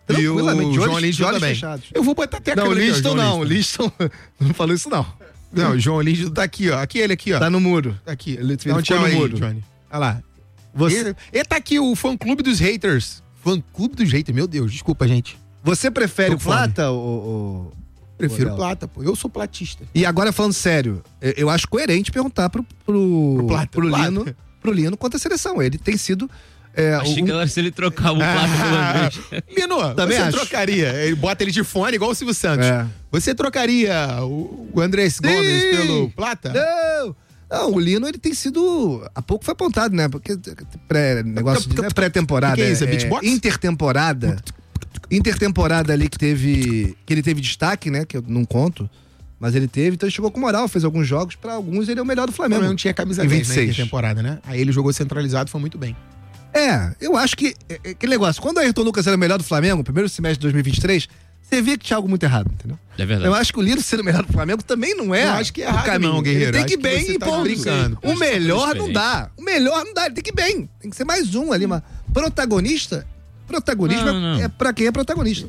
tranquilamente. E o João Lígido também. Fechados. Eu vou botar até a Não, o câmera aqui, ó, Liston João não. O Liston não falou isso, não. Não, o João Lígido tá aqui, ó. Aqui ele aqui, ó. Tá no muro. Tá aqui. Ele, Dá um ele tchau ficou no aí, muro. Johnny. Olha lá. Você... Ele, ele tá aqui, o fã-clube dos haters. Fã-clube dos haters. Meu Deus, desculpa, gente. Você prefere Tô o Plata ou... ou... Prefiro ou Plata, pô. Eu sou platista. E agora, falando sério, eu, eu acho coerente perguntar pro, pro, Pro Plata, pro, Plata. Lino, pro Lino quanto a seleção. Ele tem sido... É, Achei um... que era se ele trocava o Plata pelo Andrés. Lino, Também você acho. trocaria, ele bota ele de fone igual o Silvio Santos. É. Você trocaria o, o Andrés Gomes Sim. pelo Plata? Não! Não, o Lino, ele tem sido... Há pouco foi apontado, né? Porque pré, negócio de, não é pré-temporada. Que que é isso? É é beatbox? intertemporada. Intertemporada ali que teve... Que ele teve destaque, né? Que eu não conto. Mas ele teve, então ele chegou com moral, fez alguns jogos. Pra alguns, ele é o melhor do Flamengo. Não tinha camisa em dez, vinte e seis. né, temporada, né? Aí ele jogou centralizado, foi muito bem. É, eu acho que... É, é, aquele negócio, quando o Ayrton Lucas era o melhor do Flamengo, primeiro semestre de dois mil e vinte e três... Você vê que tinha algo muito errado, entendeu? É verdade. Eu acho que o Lino sendo o melhor do Flamengo também não é. Eu acho que é o errado caminho. não, Guerreiro. Ele tem que ir Acho que bem você e tá ponto. brincando. O melhor não diferente. dá. O melhor não dá. Ele tem que ir bem. Tem que ser mais um ali, mas protagonista. Protagonismo Não, não. é pra quem é protagonista.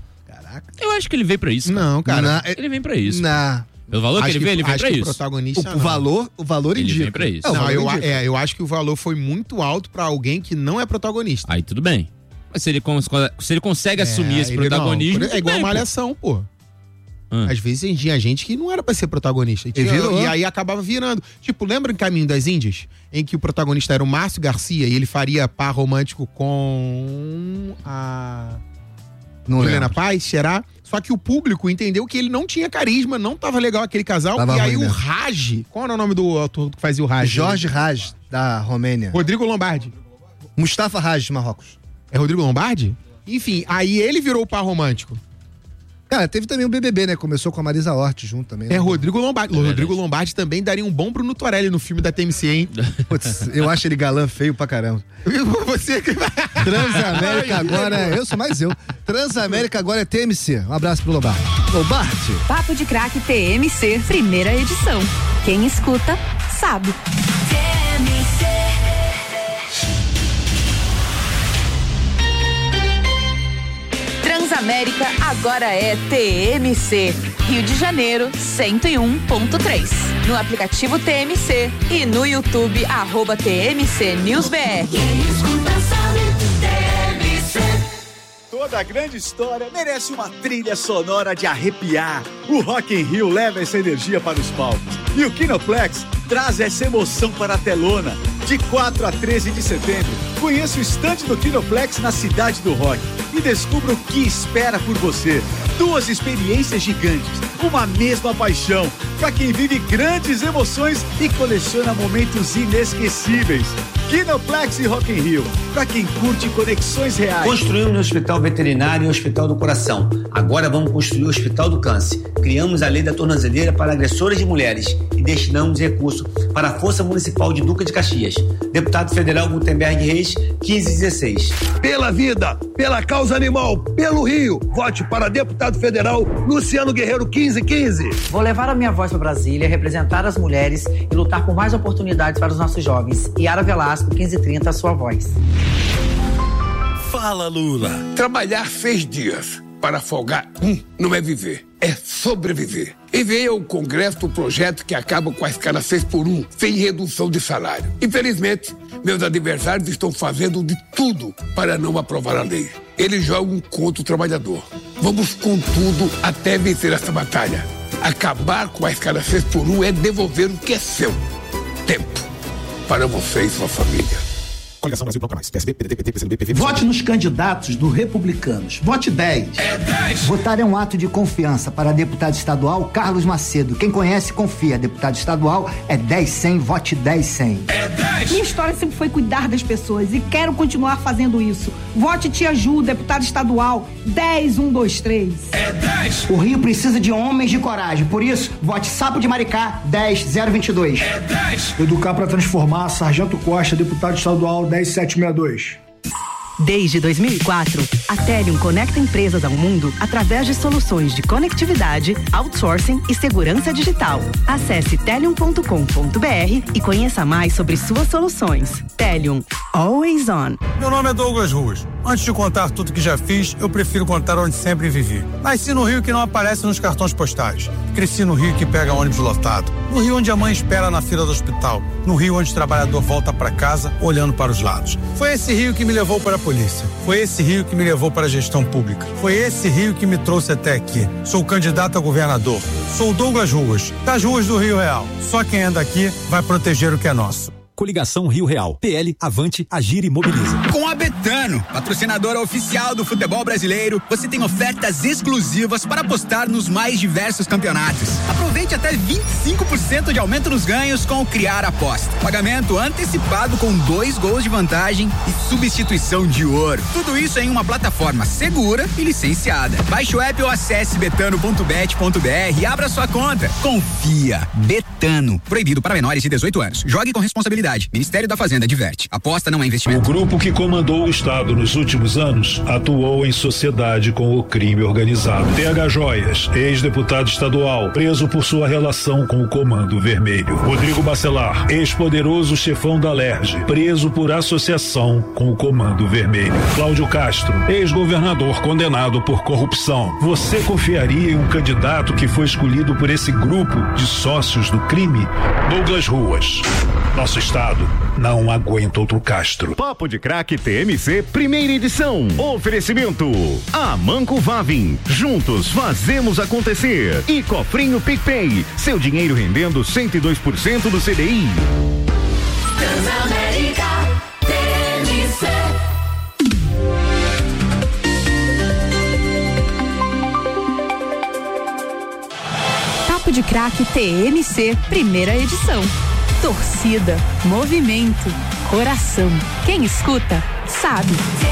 Eu acho que ele veio pra isso. Cara. Não, cara. Na- Ele vem pra isso. Na, Pelo valor que Acho ele veio, ele vem acho pra que o isso. protagonista o, não. valor, o valor Ele indica. vem pra isso. É, o Não, valor eu, indica. é, eu acho que o valor foi muito alto pra alguém que não é protagonista. Aí tudo bem. Mas se ele, cons- se ele consegue assumir É, esse ele protagonismo. não. É tudo igual bem, uma pô. malhação, pô. Ah. Às vezes tinha gente que não era pra ser protagonista. E, tinha- virou. e aí acabava virando. Tipo, lembra em Caminho das Índias? Em que o protagonista era o Márcio Garcia e ele faria par romântico com a Não Juliana lembro. Paz, será? Só que o público entendeu que ele não tinha carisma, não tava legal aquele casal. Tava e aí ruim o mesmo. Raj, qual era o nome do ator que fazia o Raj? Jorge Raj, da Romênia. Rodrigo Lombardi. Mustafa Raj, de Marrocos. É Rodrigo Lombardi? Enfim, aí ele virou o par romântico. Cara, teve também o B B B, né? Começou com a Marisa Hort junto também. É né? Rodrigo Lombardi. É o Rodrigo verdade. Lombardi também daria um bom Bruno Torelli no filme da T M C, hein? Putz, eu acho ele galã feio pra caramba. Você Transamérica agora, eu sou mais eu. Transamérica agora é T M C. Um abraço pro Lombardi. Lombardi. Papo de Craque T M C, primeira edição. Quem escuta, sabe. Transamérica agora é T M C. Rio de Janeiro, cento e um ponto três. No aplicativo T M C e no YouTube, arroba T M C News B R. Toda grande história merece uma trilha sonora de arrepiar. O Rock in Rio leva essa energia para os palcos. E o Kinoplex traz essa emoção para a telona. De quatro a treze de setembro, conheça o estande do Kinoplex na Cidade do Rock e descubra o que espera por você. Duas experiências gigantes, uma mesma paixão, para quem vive grandes emoções e coleciona momentos inesquecíveis. Kinoplex e Rock in Rio, para quem curte conexões reais. Construímos o Hospital Veterinário e o Hospital do Coração. Agora vamos construir o Hospital do Câncer. Criamos a lei da tornozeleira para agressoras de mulheres e destinamos recurso para a Força Municipal de Duca de Caxias. Deputado Federal Gutenberg Reis, quinze dezesseis. Pela vida, pela causa animal, pelo Rio, vote para deputado federal Luciano Guerreiro quinze quinze. Vou levar a minha voz para Brasília, representar as mulheres e lutar por mais oportunidades para os nossos jovens. Yara Velasco, quinze trinta, a sua voz. Fala, Lula. Trabalhar seis dias para folgar um não é viver, é sobreviver. Enviei ao Congresso o projeto que acaba com a escala seis por um, sem redução de salário. Infelizmente, meus adversários estão fazendo de tudo para não aprovar a lei. Eles jogam contra o trabalhador. Vamos com tudo até vencer essa batalha. Acabar com a escala seis por um é devolver o que é seu. Tempo. Para você e sua família. Coligação Brasil Bloco Mais. P S B, P D T, P T, P C D B, P V. Vote nos candidatos do Republicanos. Vote dez. É dez. Votar é um ato de confiança para deputado estadual Carlos Macedo. Quem conhece, confia. Deputado estadual é dez cem. Vote dez cem. É dez. Minha história sempre foi cuidar das pessoas e quero continuar fazendo isso. Vote Tia Ju, deputado estadual dez um dois três. É dez. O Rio precisa de homens de coragem. Por isso, vote Sapo de Maricá dez zero vinte e dois. É dez. Educar para transformar, Sargento Costa, deputado estadual dez sete sessenta e dois. Desde dois mil e quatro, a Telium conecta empresas ao mundo através de soluções de conectividade, outsourcing e segurança digital. Acesse telium ponto com ponto br e conheça mais sobre suas soluções. Telium, always on. Meu nome é Douglas Ruas. Antes de contar tudo que já fiz, eu prefiro contar onde sempre vivi. Nasci no Rio que não aparece nos cartões postais. Cresci no Rio que pega ônibus lotado. No Rio onde a mãe espera na fila do hospital. No Rio onde o trabalhador volta para casa olhando para os lados. Foi esse Rio que me levou para a polícia. Foi esse Rio que me levou para a gestão pública. Foi esse Rio que me trouxe até aqui. Sou candidato a governador. Sou Douglas Ruas, das ruas do Rio Real. Só quem anda aqui vai proteger o que é nosso. Coligação Rio Real. P L, Avante, Agir e Mobiliza. Com a Betano, patrocinadora oficial do futebol brasileiro, você tem ofertas exclusivas para apostar nos mais diversos campeonatos. Aproveite até vinte e cinco por cento de aumento nos ganhos com o Criar Aposta. Pagamento antecipado com dois gols de vantagem e substituição de ouro. Tudo isso em uma plataforma segura e licenciada. Baixe o app ou acesse betano ponto bet ponto br e abra sua conta. Confia. Betano. Proibido para menores de dezoito anos. Jogue com responsabilidade. Ministério da Fazenda adverte. Aposta não é investimento. O grupo que comandou o Estado nos últimos anos atuou em sociedade com o crime organizado. T H Joias, ex-deputado estadual, preso por sua relação com o Comando Vermelho. Rodrigo Bacelar, ex-poderoso chefão da Alerj, preso por associação com o Comando Vermelho. Cláudio Castro, ex-governador condenado por corrupção. Você confiaria em um candidato que foi escolhido por esse grupo de sócios do crime? Douglas Ruas. Nosso Estado não aguenta outro Castro. Papo de Craque T M C, primeira edição. Oferecimento Amanco Vavin. Juntos fazemos acontecer. E Cofrinho PicPay. Seu dinheiro rendendo cento e dois por cento do C D I. Transamérica T M C. Papo de Craque T M C, primeira edição. Torcida, movimento, coração. Quem escuta, sabe.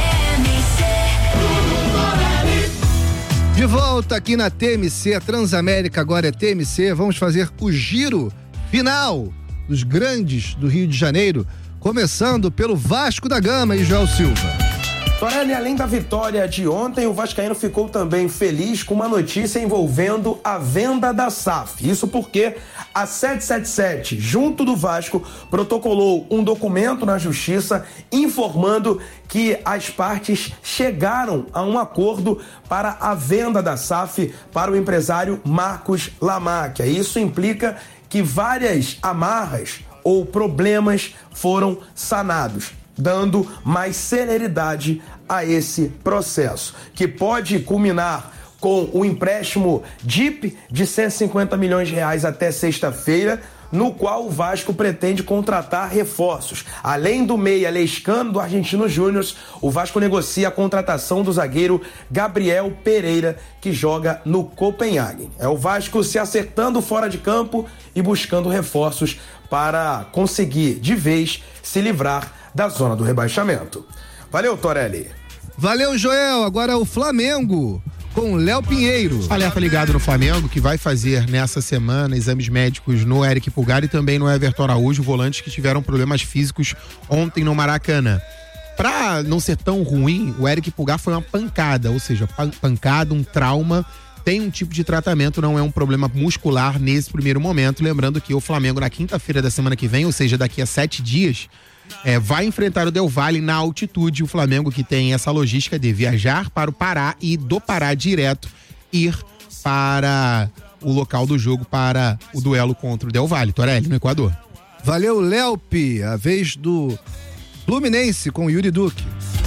De volta aqui na T M C, a Transamérica agora é T M C. Vamos fazer o giro final dos grandes do Rio de Janeiro, começando pelo Vasco da Gama e Joel Silva. Torelli, além da vitória de ontem, o vascaíno ficou também feliz com uma notícia envolvendo a venda da S A F. Isso porque a setecentos e setenta e sete, junto do Vasco, protocolou um documento na Justiça informando que as partes chegaram a um acordo para a venda da S A F para o empresário Marcos Lamáquia. Isso implica que várias amarras ou problemas foram sanados, dando mais celeridade a esse processo, que pode culminar com o empréstimo D I P de cento e cinquenta milhões de reais até sexta-feira, no qual o Vasco pretende contratar reforços. Além do meia Lescano do Argentino Júnior, o Vasco negocia a contratação do zagueiro Gabriel Pereira, que joga no Copenhague. É o Vasco se acertando fora de campo e buscando reforços para conseguir de vez se livrar da zona do rebaixamento. Valeu, Torelli. Valeu, Joel. Agora o Flamengo com Léo Pinheiro. Alerta ligado no Flamengo, que vai fazer nessa semana exames médicos no Eric Pulgar e também no Everton Araújo, volantes que tiveram problemas físicos ontem no Maracanã. Pra não ser tão ruim, o Eric Pulgar foi uma pancada, ou seja, pancada, um trauma. Tem um tipo de tratamento, não é um problema muscular nesse primeiro momento. Lembrando que o Flamengo, na quinta-feira da semana que vem, ou seja, daqui a sete dias, é, vai enfrentar o Del Valle na altitude. O Flamengo, que tem essa logística de viajar para o Pará e do Pará direto ir para o local do jogo para o duelo contra o Del Valle, Torelli, no Equador. Valeu, Léopi. A vez do Fluminense com Yuri Duque.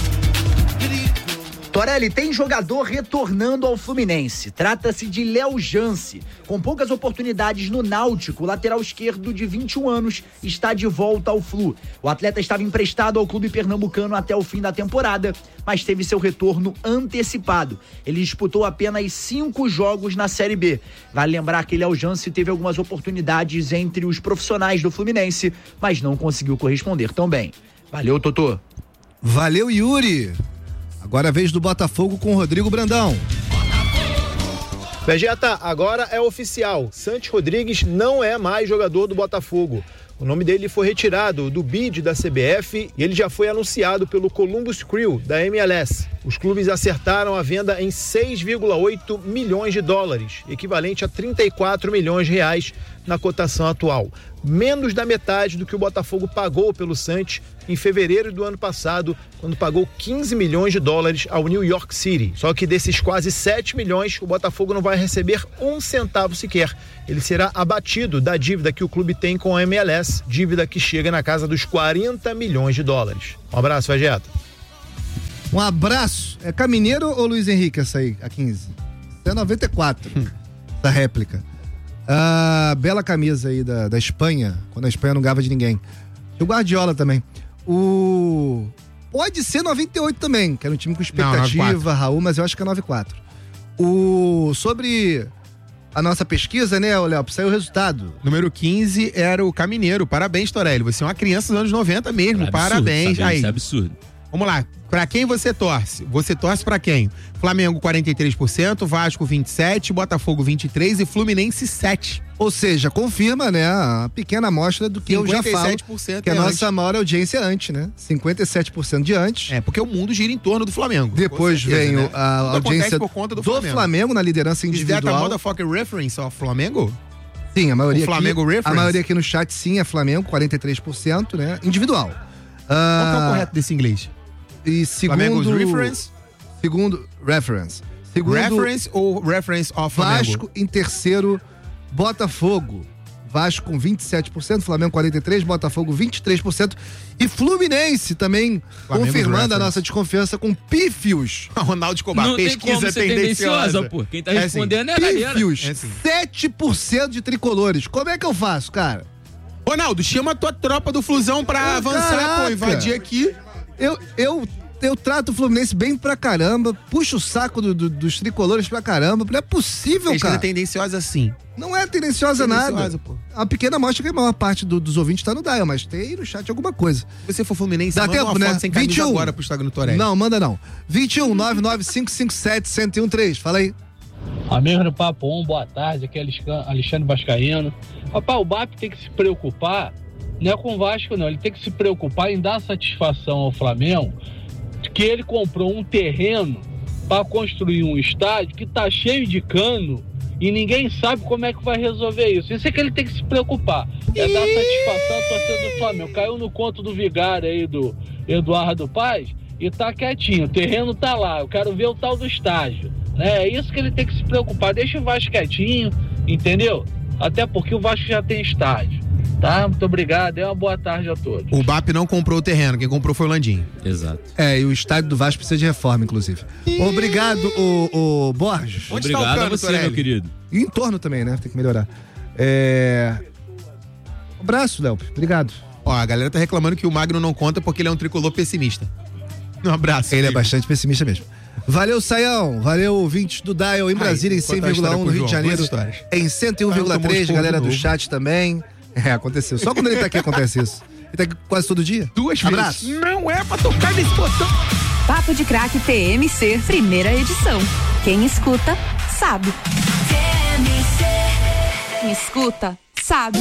Torelli, tem jogador retornando ao Fluminense. Trata-se de Léo Jance. Com poucas oportunidades no Náutico, o lateral esquerdo de vinte e um anos está de volta ao Flu. O atleta estava emprestado ao clube pernambucano até o fim da temporada, mas teve seu retorno antecipado. Ele disputou apenas cinco jogos na Série B. Vale lembrar que Léo Jance teve algumas oportunidades entre os profissionais do Fluminense, mas não conseguiu corresponder tão bem. Valeu, Totô. Valeu, Yuri. Agora a vez do Botafogo com o Rodrigo Brandão. Vegeta, agora é oficial. Santos Rodrigues não é mais jogador do Botafogo. O nome dele foi retirado do bid da C B F e ele já foi anunciado pelo Columbus Crew, da M L S. Os clubes acertaram a venda em seis vírgula oito milhões de dólares, equivalente a trinta e quatro milhões de reais na cotação atual. Menos da metade do que o Botafogo pagou pelo Santos em fevereiro do ano passado, quando pagou quinze milhões de dólares ao New York City. Só que desses quase sete milhões, o Botafogo não vai receber um centavo sequer. Ele será abatido da dívida que o clube tem com a M L S, dívida que chega na casa dos quarenta milhões de dólares. Um abraço, Vegeta. Um abraço. É Camineiro ou Luiz Henrique essa aí, a quinze? Essa é noventa e quatro, essa réplica. Ah, bela camisa aí da, da Espanha, quando a Espanha não ganhava de ninguém. E o Guardiola também. O... Pode ser noventa e oito também, que era um time com expectativa, não, Raul, mas eu acho que é noventa e quatro. O... Sobre a nossa pesquisa, né, Léo, saiu o resultado. Número quinze era o Camineiro. Parabéns, Torelli. Você é uma criança dos anos noventa mesmo. É absurdo, parabéns. Sabe, aí. Isso é absurdo. Vamos lá. Pra quem você torce? Você torce pra quem? Flamengo quarenta e três por cento, Vasco vinte e sete por cento, Botafogo vinte e três por cento e Fluminense sete por cento. Ou seja, confirma, né, a pequena amostra do que eu já falo, que a nossa antes. maior audiência é antes, né? cinquenta e sete por cento de antes. É, porque o mundo gira em torno do Flamengo. Depois certeza, vem né? a Tudo audiência por conta do, do Flamengo. Flamengo na liderança individual. Is that a motherfucking reference ao Flamengo? Sim, a maioria, o Flamengo aqui, reference? A maioria aqui no chat sim é Flamengo, quarenta e três por cento, né? Individual. Qual ah, que é o correto desse inglês? E segundo... Flamengo's reference? Segundo... Reference. Segundo... Reference ou reference of Flamengo? Vasco em terceiro, Botafogo. Vasco com vinte e sete por cento, Flamengo quarenta e três por cento, Botafogo vinte e três por cento e Fluminense também Flamengo's confirmando reference. A nossa desconfiança com pífios. Ronaldo Escobar, não pesquisa tem tendenciosa, pô. Quem tá respondendo é, assim, é a galera. Pífios, é assim. sete por cento de tricolores. Como é que eu faço, cara? Ronaldo, chama a tua tropa do Flusão pra oh, avançar, caraca. pô, invadir aqui. Eu, eu, eu trato o Fluminense bem pra caramba, puxo o saco do, do, dos tricolores pra caramba, não é possível, Eles cara. É tendenciosa sim. Não é tendenciosa, tendenciosa nada. Pô. A pequena amostra que a maior parte do, dos ouvintes tá no dial, mas tem aí no chat alguma coisa. Se você for Fluminense, dá manda tempo, uma né? foto sem camisa vinte e um agora pro Instagram do Torelli. Não, manda não. vinte e um, nove nove cinco cinco sete, um zero um três, fala aí. Amigo do Papo um, boa tarde, aqui é Alexandre Vascaíno. Rapaz, o B A P tem que se preocupar, não é com o Vasco não, ele tem que se preocupar em dar satisfação ao Flamengo que ele comprou um terreno para construir um estádio que tá cheio de cano e ninguém sabe como é que vai resolver isso. Isso é que ele tem que se preocupar. É dar satisfação à torcida do Flamengo. Caiu no conto do vigário aí, do Eduardo Paz, e tá quietinho. O terreno tá lá. Eu quero ver o tal do estádio. Né? É isso que ele tem que se preocupar. Deixa o Vasco quietinho, entendeu? Até porque o Vasco já tem estádio. Tá? Muito obrigado. É uma boa tarde a todos. O B A P não comprou o terreno. Quem comprou foi o Landim. Exato. É, e o estádio do Vasco precisa de reforma, inclusive. E... Obrigado, o, o Borges. Onde Obrigado tá o cano, a você, Torelli? Meu querido. E em torno também, né? Tem que melhorar. É... Um abraço, Léo. Obrigado. Ó, a galera tá reclamando que o Magno não conta porque ele é um tricolor pessimista. Um abraço. Ele filho. é bastante pessimista mesmo. Valeu, Saião. Valeu, ouvintes do Dial em Brasília, em cem vírgula um no Rio de Janeiro. Em cento e um vírgula três, galera do chat também. É, aconteceu. Só quando ele tá aqui acontece isso. Ele tá aqui quase todo dia. Duas Abraço. vezes. Não é pra tocar nesse botão. Papo de Craque T M C, primeira edição. Quem escuta, sabe. T M C. Quem escuta, sabe.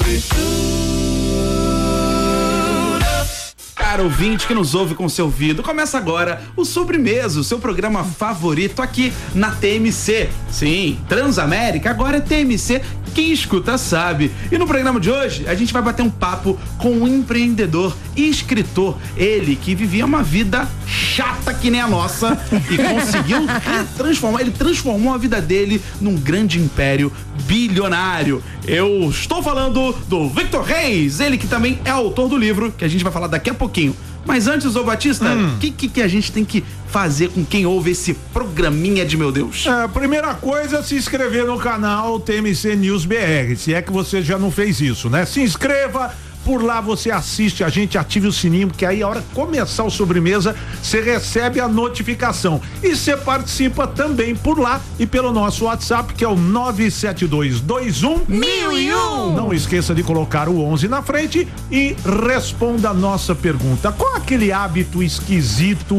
Cara ouvinte que nos ouve com seu ouvido, começa agora o Sobremesa, o seu programa favorito aqui na T M C. Sim, Transamérica agora é T M C, quem escuta sabe. E no programa de hoje a gente vai bater um papo com um empreendedor e escritor, ele que vivia uma vida chata que nem a nossa e conseguiu transformar, ele transformou a vida dele num grande império bilionário. Eu estou falando do Victor Reis, ele que também é autor do livro que a gente vai falar daqui a pouquinho. Mas antes, ô Batista, o hum. que, que, que a gente tem que fazer com quem ouve esse programinha de meu Deus? É, primeira coisa é se inscrever no canal T M C News B R, se é que você já não fez isso, né? Se inscreva, por lá você assiste a gente, ative o sininho, porque aí a hora que começar o Sobremesa, você recebe a notificação. E você participa também por lá e pelo nosso WhatsApp, que é o nove sete dois dois um mil e um. Não esqueça de colocar o onze na frente e responda a nossa pergunta. Qual aquele hábito esquisito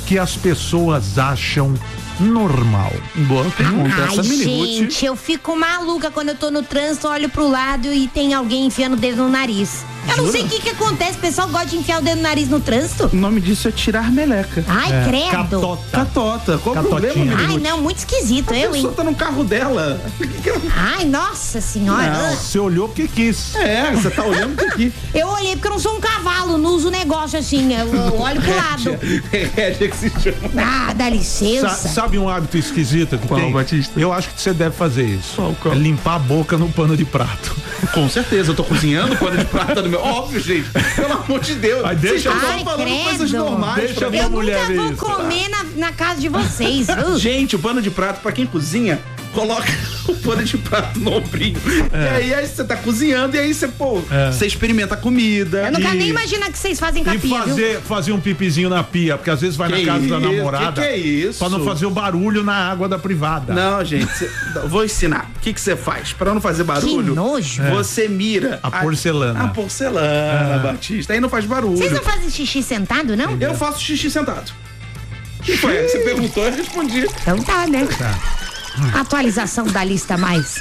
que as pessoas acham normal? Boa pergunta. Ai, Essa gente, Miniguti. eu fico maluca quando eu tô no trânsito, olho pro lado e tem alguém enfiando o dedo no nariz. Eu não Jura? sei o que que acontece, o pessoal gosta de enfiar o dedo no nariz no trânsito. O nome disso é tirar meleca. Ai, É. credo. Catota. Catota. Qual o problema, Ai, Miniguti? não, muito esquisito, A eu, pessoa hein? tá no carro dela. Ai, nossa senhora. Não, você olhou porque quis. É, você tá olhando porque quis. Eu olhei porque eu não sou um cavalo, não uso negócio assim, eu, eu olho pro lado. É, que se chama. Ah, dá licença. Sa- sabe um hábito esquisito que Qual, tem? Batista? Eu acho que você deve fazer isso. Qual, qual? É limpar a boca no pano de prato. Com certeza, eu tô cozinhando pano de prata no meu. Óbvio, gente. Pelo amor de Deus. Mas deixa Vocês eu- estão Ai, falando credo. coisas normais. Deixa pra eu mim. Eu mulher nunca ver vou isso. comer na, na casa de vocês. viu? Gente, o pano de prato, pra quem cozinha, coloca o pano de prato no ombrinho. E aí, aí você tá cozinhando e aí você, pô, É. você experimenta a comida. Eu não quero E- nem imaginar que vocês fazem E capinha, viu? fazer, fazer um pipizinho na pia, porque às vezes vai Que na casa da isso? namorada. Que que é isso? Pra não fazer o barulho na água da privada. Não, gente, cê- eu vou ensinar. O que que você faz? Pra não fazer barulho, Que nojo. você mira A porcelana. A porcelana, É. Batista. Aí não faz barulho. Vocês não fazem xixi sentado, não? Eu faço xixi sentado. Que foi? Você perguntou, eu respondi. Então tá, né? Atualização da lista mais.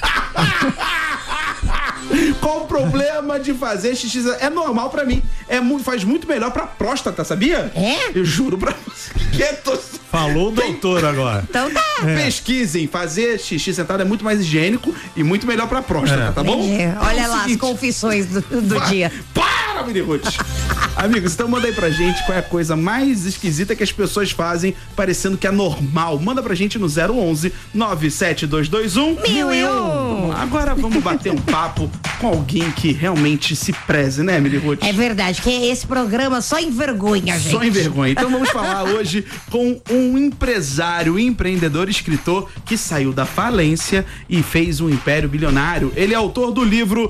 Qual o problema de fazer xixi? É normal pra mim. É muito, faz muito melhor pra próstata, sabia? É? Eu juro pra você. Que é to... Falou o doutor agora. Então tá. Pesquisem, fazer xixi sentado é muito mais higiênico e muito melhor pra próstata, É. tá bom? É, olha É o lá as seguinte, confissões do, do vai- dia. Para, Miniguti! Amigos, então manda aí pra gente qual é a coisa mais esquisita que as pessoas fazem parecendo que é normal. Manda pra gente no zero onze nove sete dois dois um Mil e um. Agora vamos bater um papo com alguém que realmente se preze, né, Miniguti? É verdade, que esse programa só envergonha, gente. Só em vergonha. Então vamos falar hoje com um empresário, empreendedor, escritor que saiu da falência e fez um império bilionário. Ele é autor do livro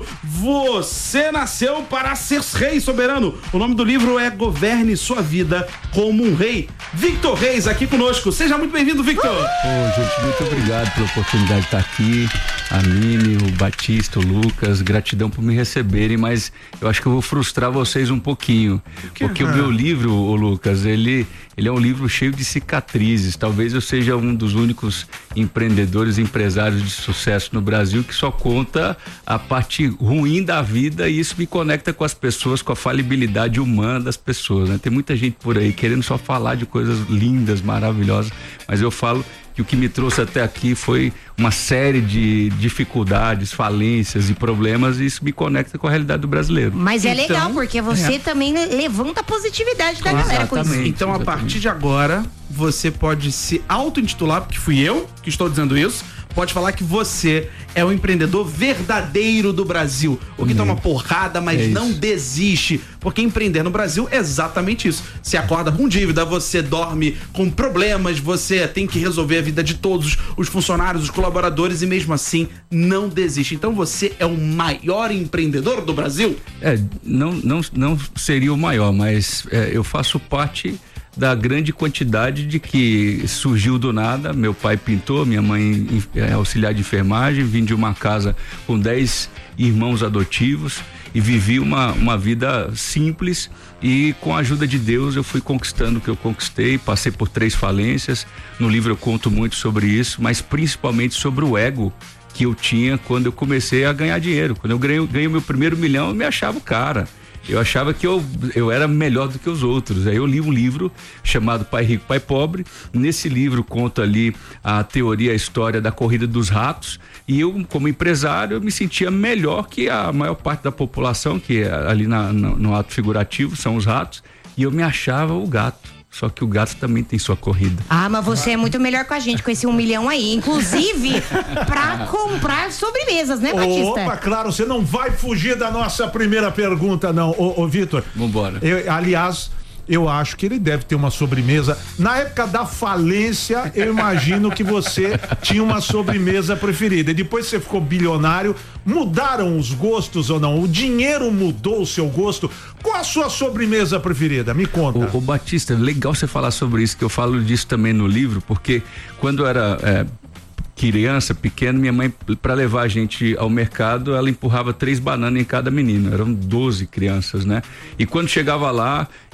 Você Nasceu para Ser Rei Soberano. O nome do livro é Governe Sua Vida como um Rei. Victor Reis aqui conosco. Seja muito bem-vindo, Victor. Ô, gente, muito obrigado pela oportunidade de estar aqui. A Mini, o Batista, o Lucas, gratidão por me receberem, mas eu acho que eu vou frustrar vocês um pouquinho. Porque o meu livro, ô Lucas, ele, ele é um livro cheio de cicatrizes. Talvez eu seja um dos únicos empreendedores, empresários de sucesso no Brasil que só conta a parte ruim da vida e isso me conecta com as pessoas, com a falibilidade humana das pessoas, né? Tem muita gente por aí querendo só falar de coisas lindas, maravilhosas, mas eu falo que o que me trouxe até aqui foi uma série de dificuldades, falências e problemas e isso me conecta com a realidade do brasileiro. Mas é Então, legal, porque você é. também levanta a positividade da Exatamente. galera com isso. Então, a partir de agora, você pode se auto-intitular, porque fui eu que estou dizendo isso. Pode falar que você é o empreendedor verdadeiro do Brasil. O que Hum. toma porrada, mas É não isso. desiste. Porque empreender no Brasil é exatamente isso. Você acorda com dívida, você dorme com problemas, você tem que resolver a vida de todos os funcionários, os colaboradores e mesmo assim não desiste. Então você é o maior empreendedor do Brasil? É, não, não, não seria o maior, mas é, eu faço parte da grande quantidade de que surgiu do nada. Meu pai pintor, minha mãe é auxiliar de enfermagem, vim de uma casa com dez irmãos adotivos e vivi uma, uma vida simples e com a ajuda de Deus eu fui conquistando o que eu conquistei, passei por três falências. No livro eu conto muito sobre isso, mas principalmente sobre o ego que eu tinha quando eu comecei a ganhar dinheiro. Quando eu ganhei, ganhei o meu primeiro milhão, eu me achava o cara. Eu achava que eu, eu era melhor do que os outros. Aí eu li um livro chamado Pai Rico, Pai Pobre. Nesse livro conta ali a teoria, a história da corrida dos ratos. E eu, como empresário, eu me sentia melhor que a maior parte da população, que é ali na, no, no ato figurativo são os ratos. E eu me achava o gato. Só que o gato também tem sua corrida. Ah, mas você é muito melhor com a gente, com esse um milhão aí. Inclusive, pra comprar sobremesas, né, Batista? Opa, claro, você não vai fugir da nossa primeira pergunta, não. Ô, ô Vitor. Vambora. Eu, aliás, eu acho que ele deve ter uma sobremesa. Na época da falência, eu imagino que você tinha uma sobremesa preferida. E depois você ficou bilionário. Mudaram os gostos ou não? O dinheiro mudou o seu gosto? Qual a sua sobremesa preferida? Me conta. Ô, ô Batista, legal você falar sobre isso, que eu falo disso também no livro, porque quando eu era é, criança, pequeno, minha mãe, para levar a gente ao mercado, ela empurrava três bananas em cada menino, eram doze crianças, né? E quando chegava lá,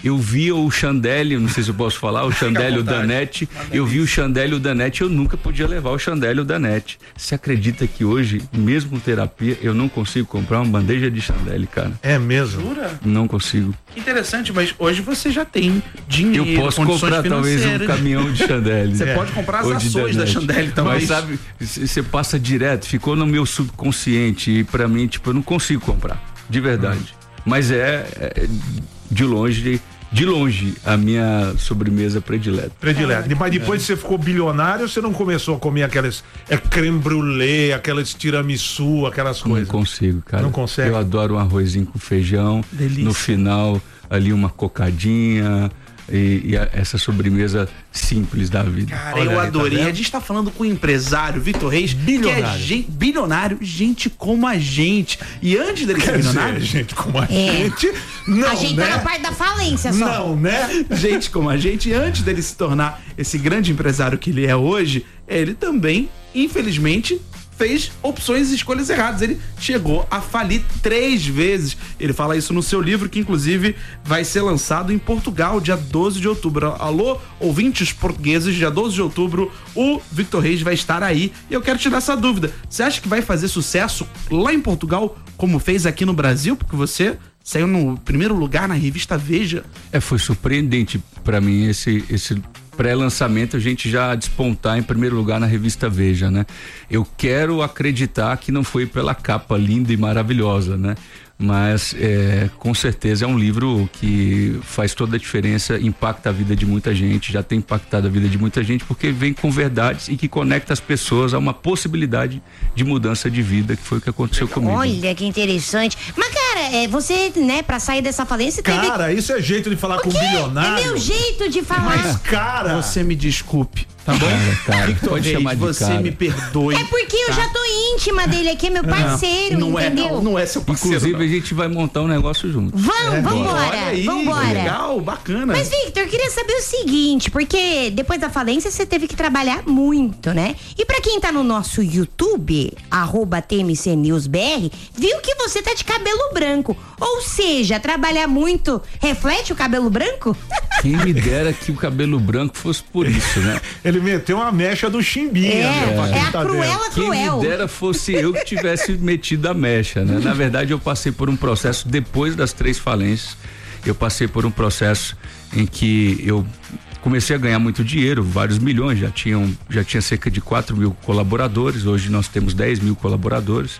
eu vi o Chandelle, não sei se eu posso falar, o Chandelle e o Danete, eu vi o Chandelle e o Danete, eu nunca podia levar o Chandelle e o Danete. Você acredita que hoje, mesmo com terapia, eu não consigo comprar uma bandeja de Chandelle, cara? É mesmo? Jura? Não consigo. Que interessante, mas hoje você já tem dinheiro, Eu posso comprar talvez um caminhão de Chandelle. Você É. pode comprar as Ou de ações da Danete. Chandelle também. Mas sabe, você passa direto, ficou no meu subconsciente e pra mim, tipo, eu não consigo comprar, de verdade. Hum. Mas é, é de longe, de longe, a minha sobremesa predileta. Predileta. Mas depois que você ficou bilionário, você não começou a comer aquelas é, creme brulee, aquelas tiramisu, aquelas coisas? Não consigo, cara. Não consegue? Eu adoro um arrozinho com feijão. Delícia. No final, ali uma cocadinha e, e a- essa sobremesa simples da vida. Cara, eu adorei. A gente tá falando com um empresário, Victor Reis, bilionário. Que é gente, bilionário, gente como a gente. E antes dele ser Quer dizer, bilionário, gente como a É. gente, não, a gente né? tá na parte da falência só. Não, né? Gente como a gente, antes dele se tornar esse grande empresário que ele é hoje, ele também, infelizmente, fez opções e escolhas erradas. Ele chegou a falir três vezes. Ele fala isso no seu livro, que inclusive vai ser lançado em Portugal, dia doze de outubro. Alô, ouvintes portugueses, dia doze de outubro, o Victor Reis vai estar aí. E eu quero tirar essa dúvida. Você acha que vai fazer sucesso lá em Portugal, como fez aqui no Brasil? Porque você saiu no primeiro lugar na revista Veja. É, foi surpreendente pra mim esse, esse pré-lançamento, a gente já despontar em primeiro lugar na revista Veja, né? Eu quero acreditar que não foi pela capa linda e maravilhosa, né? Mas é, com certeza é um livro que faz toda a diferença, impacta a vida de muita gente, já tem impactado a vida de muita gente, porque vem com verdades e que conecta as pessoas a uma possibilidade de mudança de vida, que foi o que aconteceu comigo. Olha que interessante. Mas, cara, é, você, né, pra sair dessa falência, teve... Cara, isso é jeito de falar com um bilionário. É meu jeito de falar. Mas, cara... Você me desculpe, tá bom? Cara, cara, Victor pode Reis, chamar de você cara. me perdoe. É porque eu já tô íntima dele aqui, é meu parceiro, não, não entendeu? É, não, não é seu parceiro. Inclusive, não. a gente vai montar um negócio junto. Vamos, É, vambora, Olha aí, vambora. legal, bacana. Mas, Victor, eu queria saber o seguinte, porque depois da falência você teve que trabalhar muito, né? E pra quem tá no nosso YouTube, arroba T M C News B R, viu que você tá de cabelo branco. Ou seja, trabalhar muito reflete o cabelo branco? Quem me dera que o cabelo branco fosse por isso, né? Ele meteu uma mecha do Chimbinha. É, né, pra quem é a tá cruela dentro. Quem cruel. me dera fosse eu que tivesse metido a mecha, né? Na verdade, eu passei por um processo depois das três falências. Eu passei por um processo em que eu comecei a ganhar muito dinheiro, vários milhões, já tinham, já tinha cerca de quatro mil colaboradores, hoje nós temos dez mil colaboradores,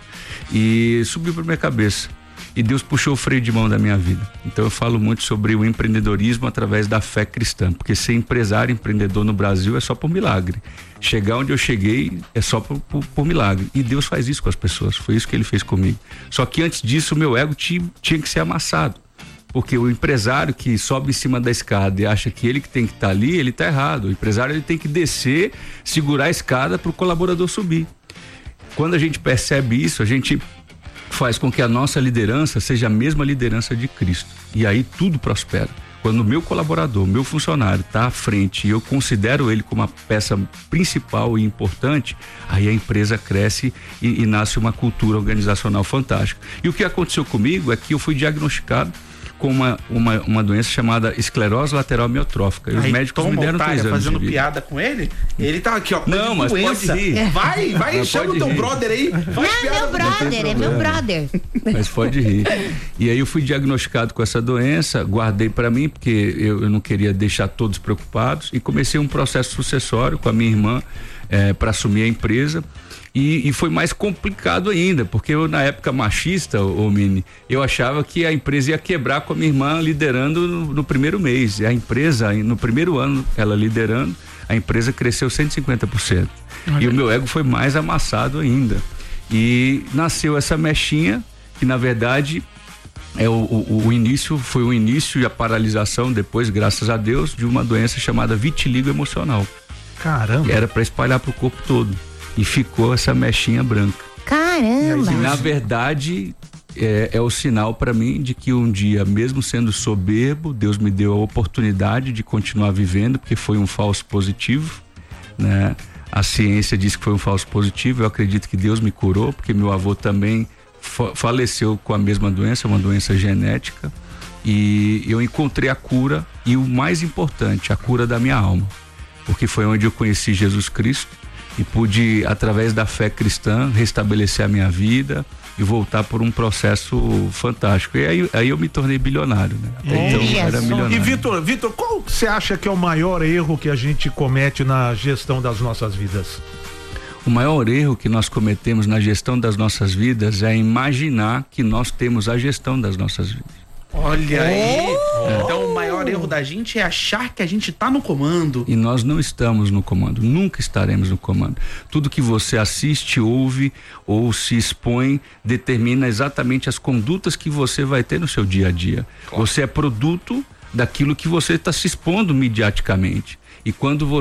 e subiu para minha cabeça. E Deus puxou o freio de mão da minha vida. Então eu falo muito sobre o empreendedorismo através da fé cristã, porque ser empresário, empreendedor no Brasil é só por milagre. Chegar onde eu cheguei é só por, por, por milagre. E Deus faz isso com as pessoas, foi isso que ele fez comigo. Só que antes disso o meu ego tinha, tinha que ser amassado. Porque o empresário que sobe em cima da escada e acha que ele que tem que estar ali, ele está errado. O empresário ele tem que descer, segurar a escada para o colaborador subir. Quando a gente percebe isso, a gente faz com que a nossa liderança seja a mesma liderança de Cristo. E aí tudo prospera. Quando o meu colaborador, meu funcionário está à frente e eu considero ele como a peça principal e importante, aí a empresa cresce e, e nasce uma cultura organizacional fantástica. E o que aconteceu comigo é que eu fui diagnosticado com uma, uma, uma doença chamada esclerose lateral amiotrófica. E os Aí, médicos me toma deram otária, três anos fazendo de vida. piada com ele, ele tá aqui, ó. Não, mas doença. pode rir. Vai, vai, Mas chama o pode teu rir. brother aí. Faz Não, é piada meu com ele. brother, é meu brother. Mas pode rir. E aí eu fui diagnosticado com essa doença, guardei para mim, porque eu, eu não queria deixar todos preocupados, e comecei um processo sucessório com a minha irmã eh, para assumir a empresa. E, e foi mais complicado ainda, porque eu, na época machista, ô, ô Mini, eu achava que a empresa ia quebrar com a minha irmã liderando no, no primeiro mês. E a empresa, no primeiro ano, ela liderando, a empresa cresceu cento e cinquenta por cento. E o meu ego foi mais amassado ainda. E nasceu essa mechinha, que na verdade é o, o, o início, foi o início e a paralisação depois, graças a Deus, de uma doença chamada vitiligo emocional. Caramba. Que era para espalhar pro corpo todo. E ficou essa mechinha branca. Caramba! E na verdade é, é o sinal para mim de que um dia, mesmo sendo soberbo, Deus me deu a oportunidade de continuar vivendo, porque foi um falso positivo, né? A ciência diz que foi um falso positivo. Eu acredito que Deus me curou, porque meu avô também fa- faleceu com a mesma doença, uma doença genética. E eu encontrei a cura e o mais importante, a cura da minha alma, porque foi onde eu conheci Jesus Cristo e pude, através da fé cristã, restabelecer a minha vida e voltar por um processo fantástico. E aí, aí eu me tornei bilionário, né? Até então eu era milionário. E Vitor, Vitor, qual você acha que é o maior erro que a gente comete na gestão das nossas vidas? O maior erro que nós cometemos na gestão das nossas vidas é imaginar que nós temos a gestão das nossas vidas. Olha aí. Oh. Então o maior erro da gente é achar que a gente tá no comando. E nós não estamos no comando, nunca estaremos no comando. Tudo que você assiste, ouve ou se expõe determina exatamente as condutas que você vai ter no seu dia a dia. Claro. Você é produto daquilo que você está se expondo midiaticamente. E quando você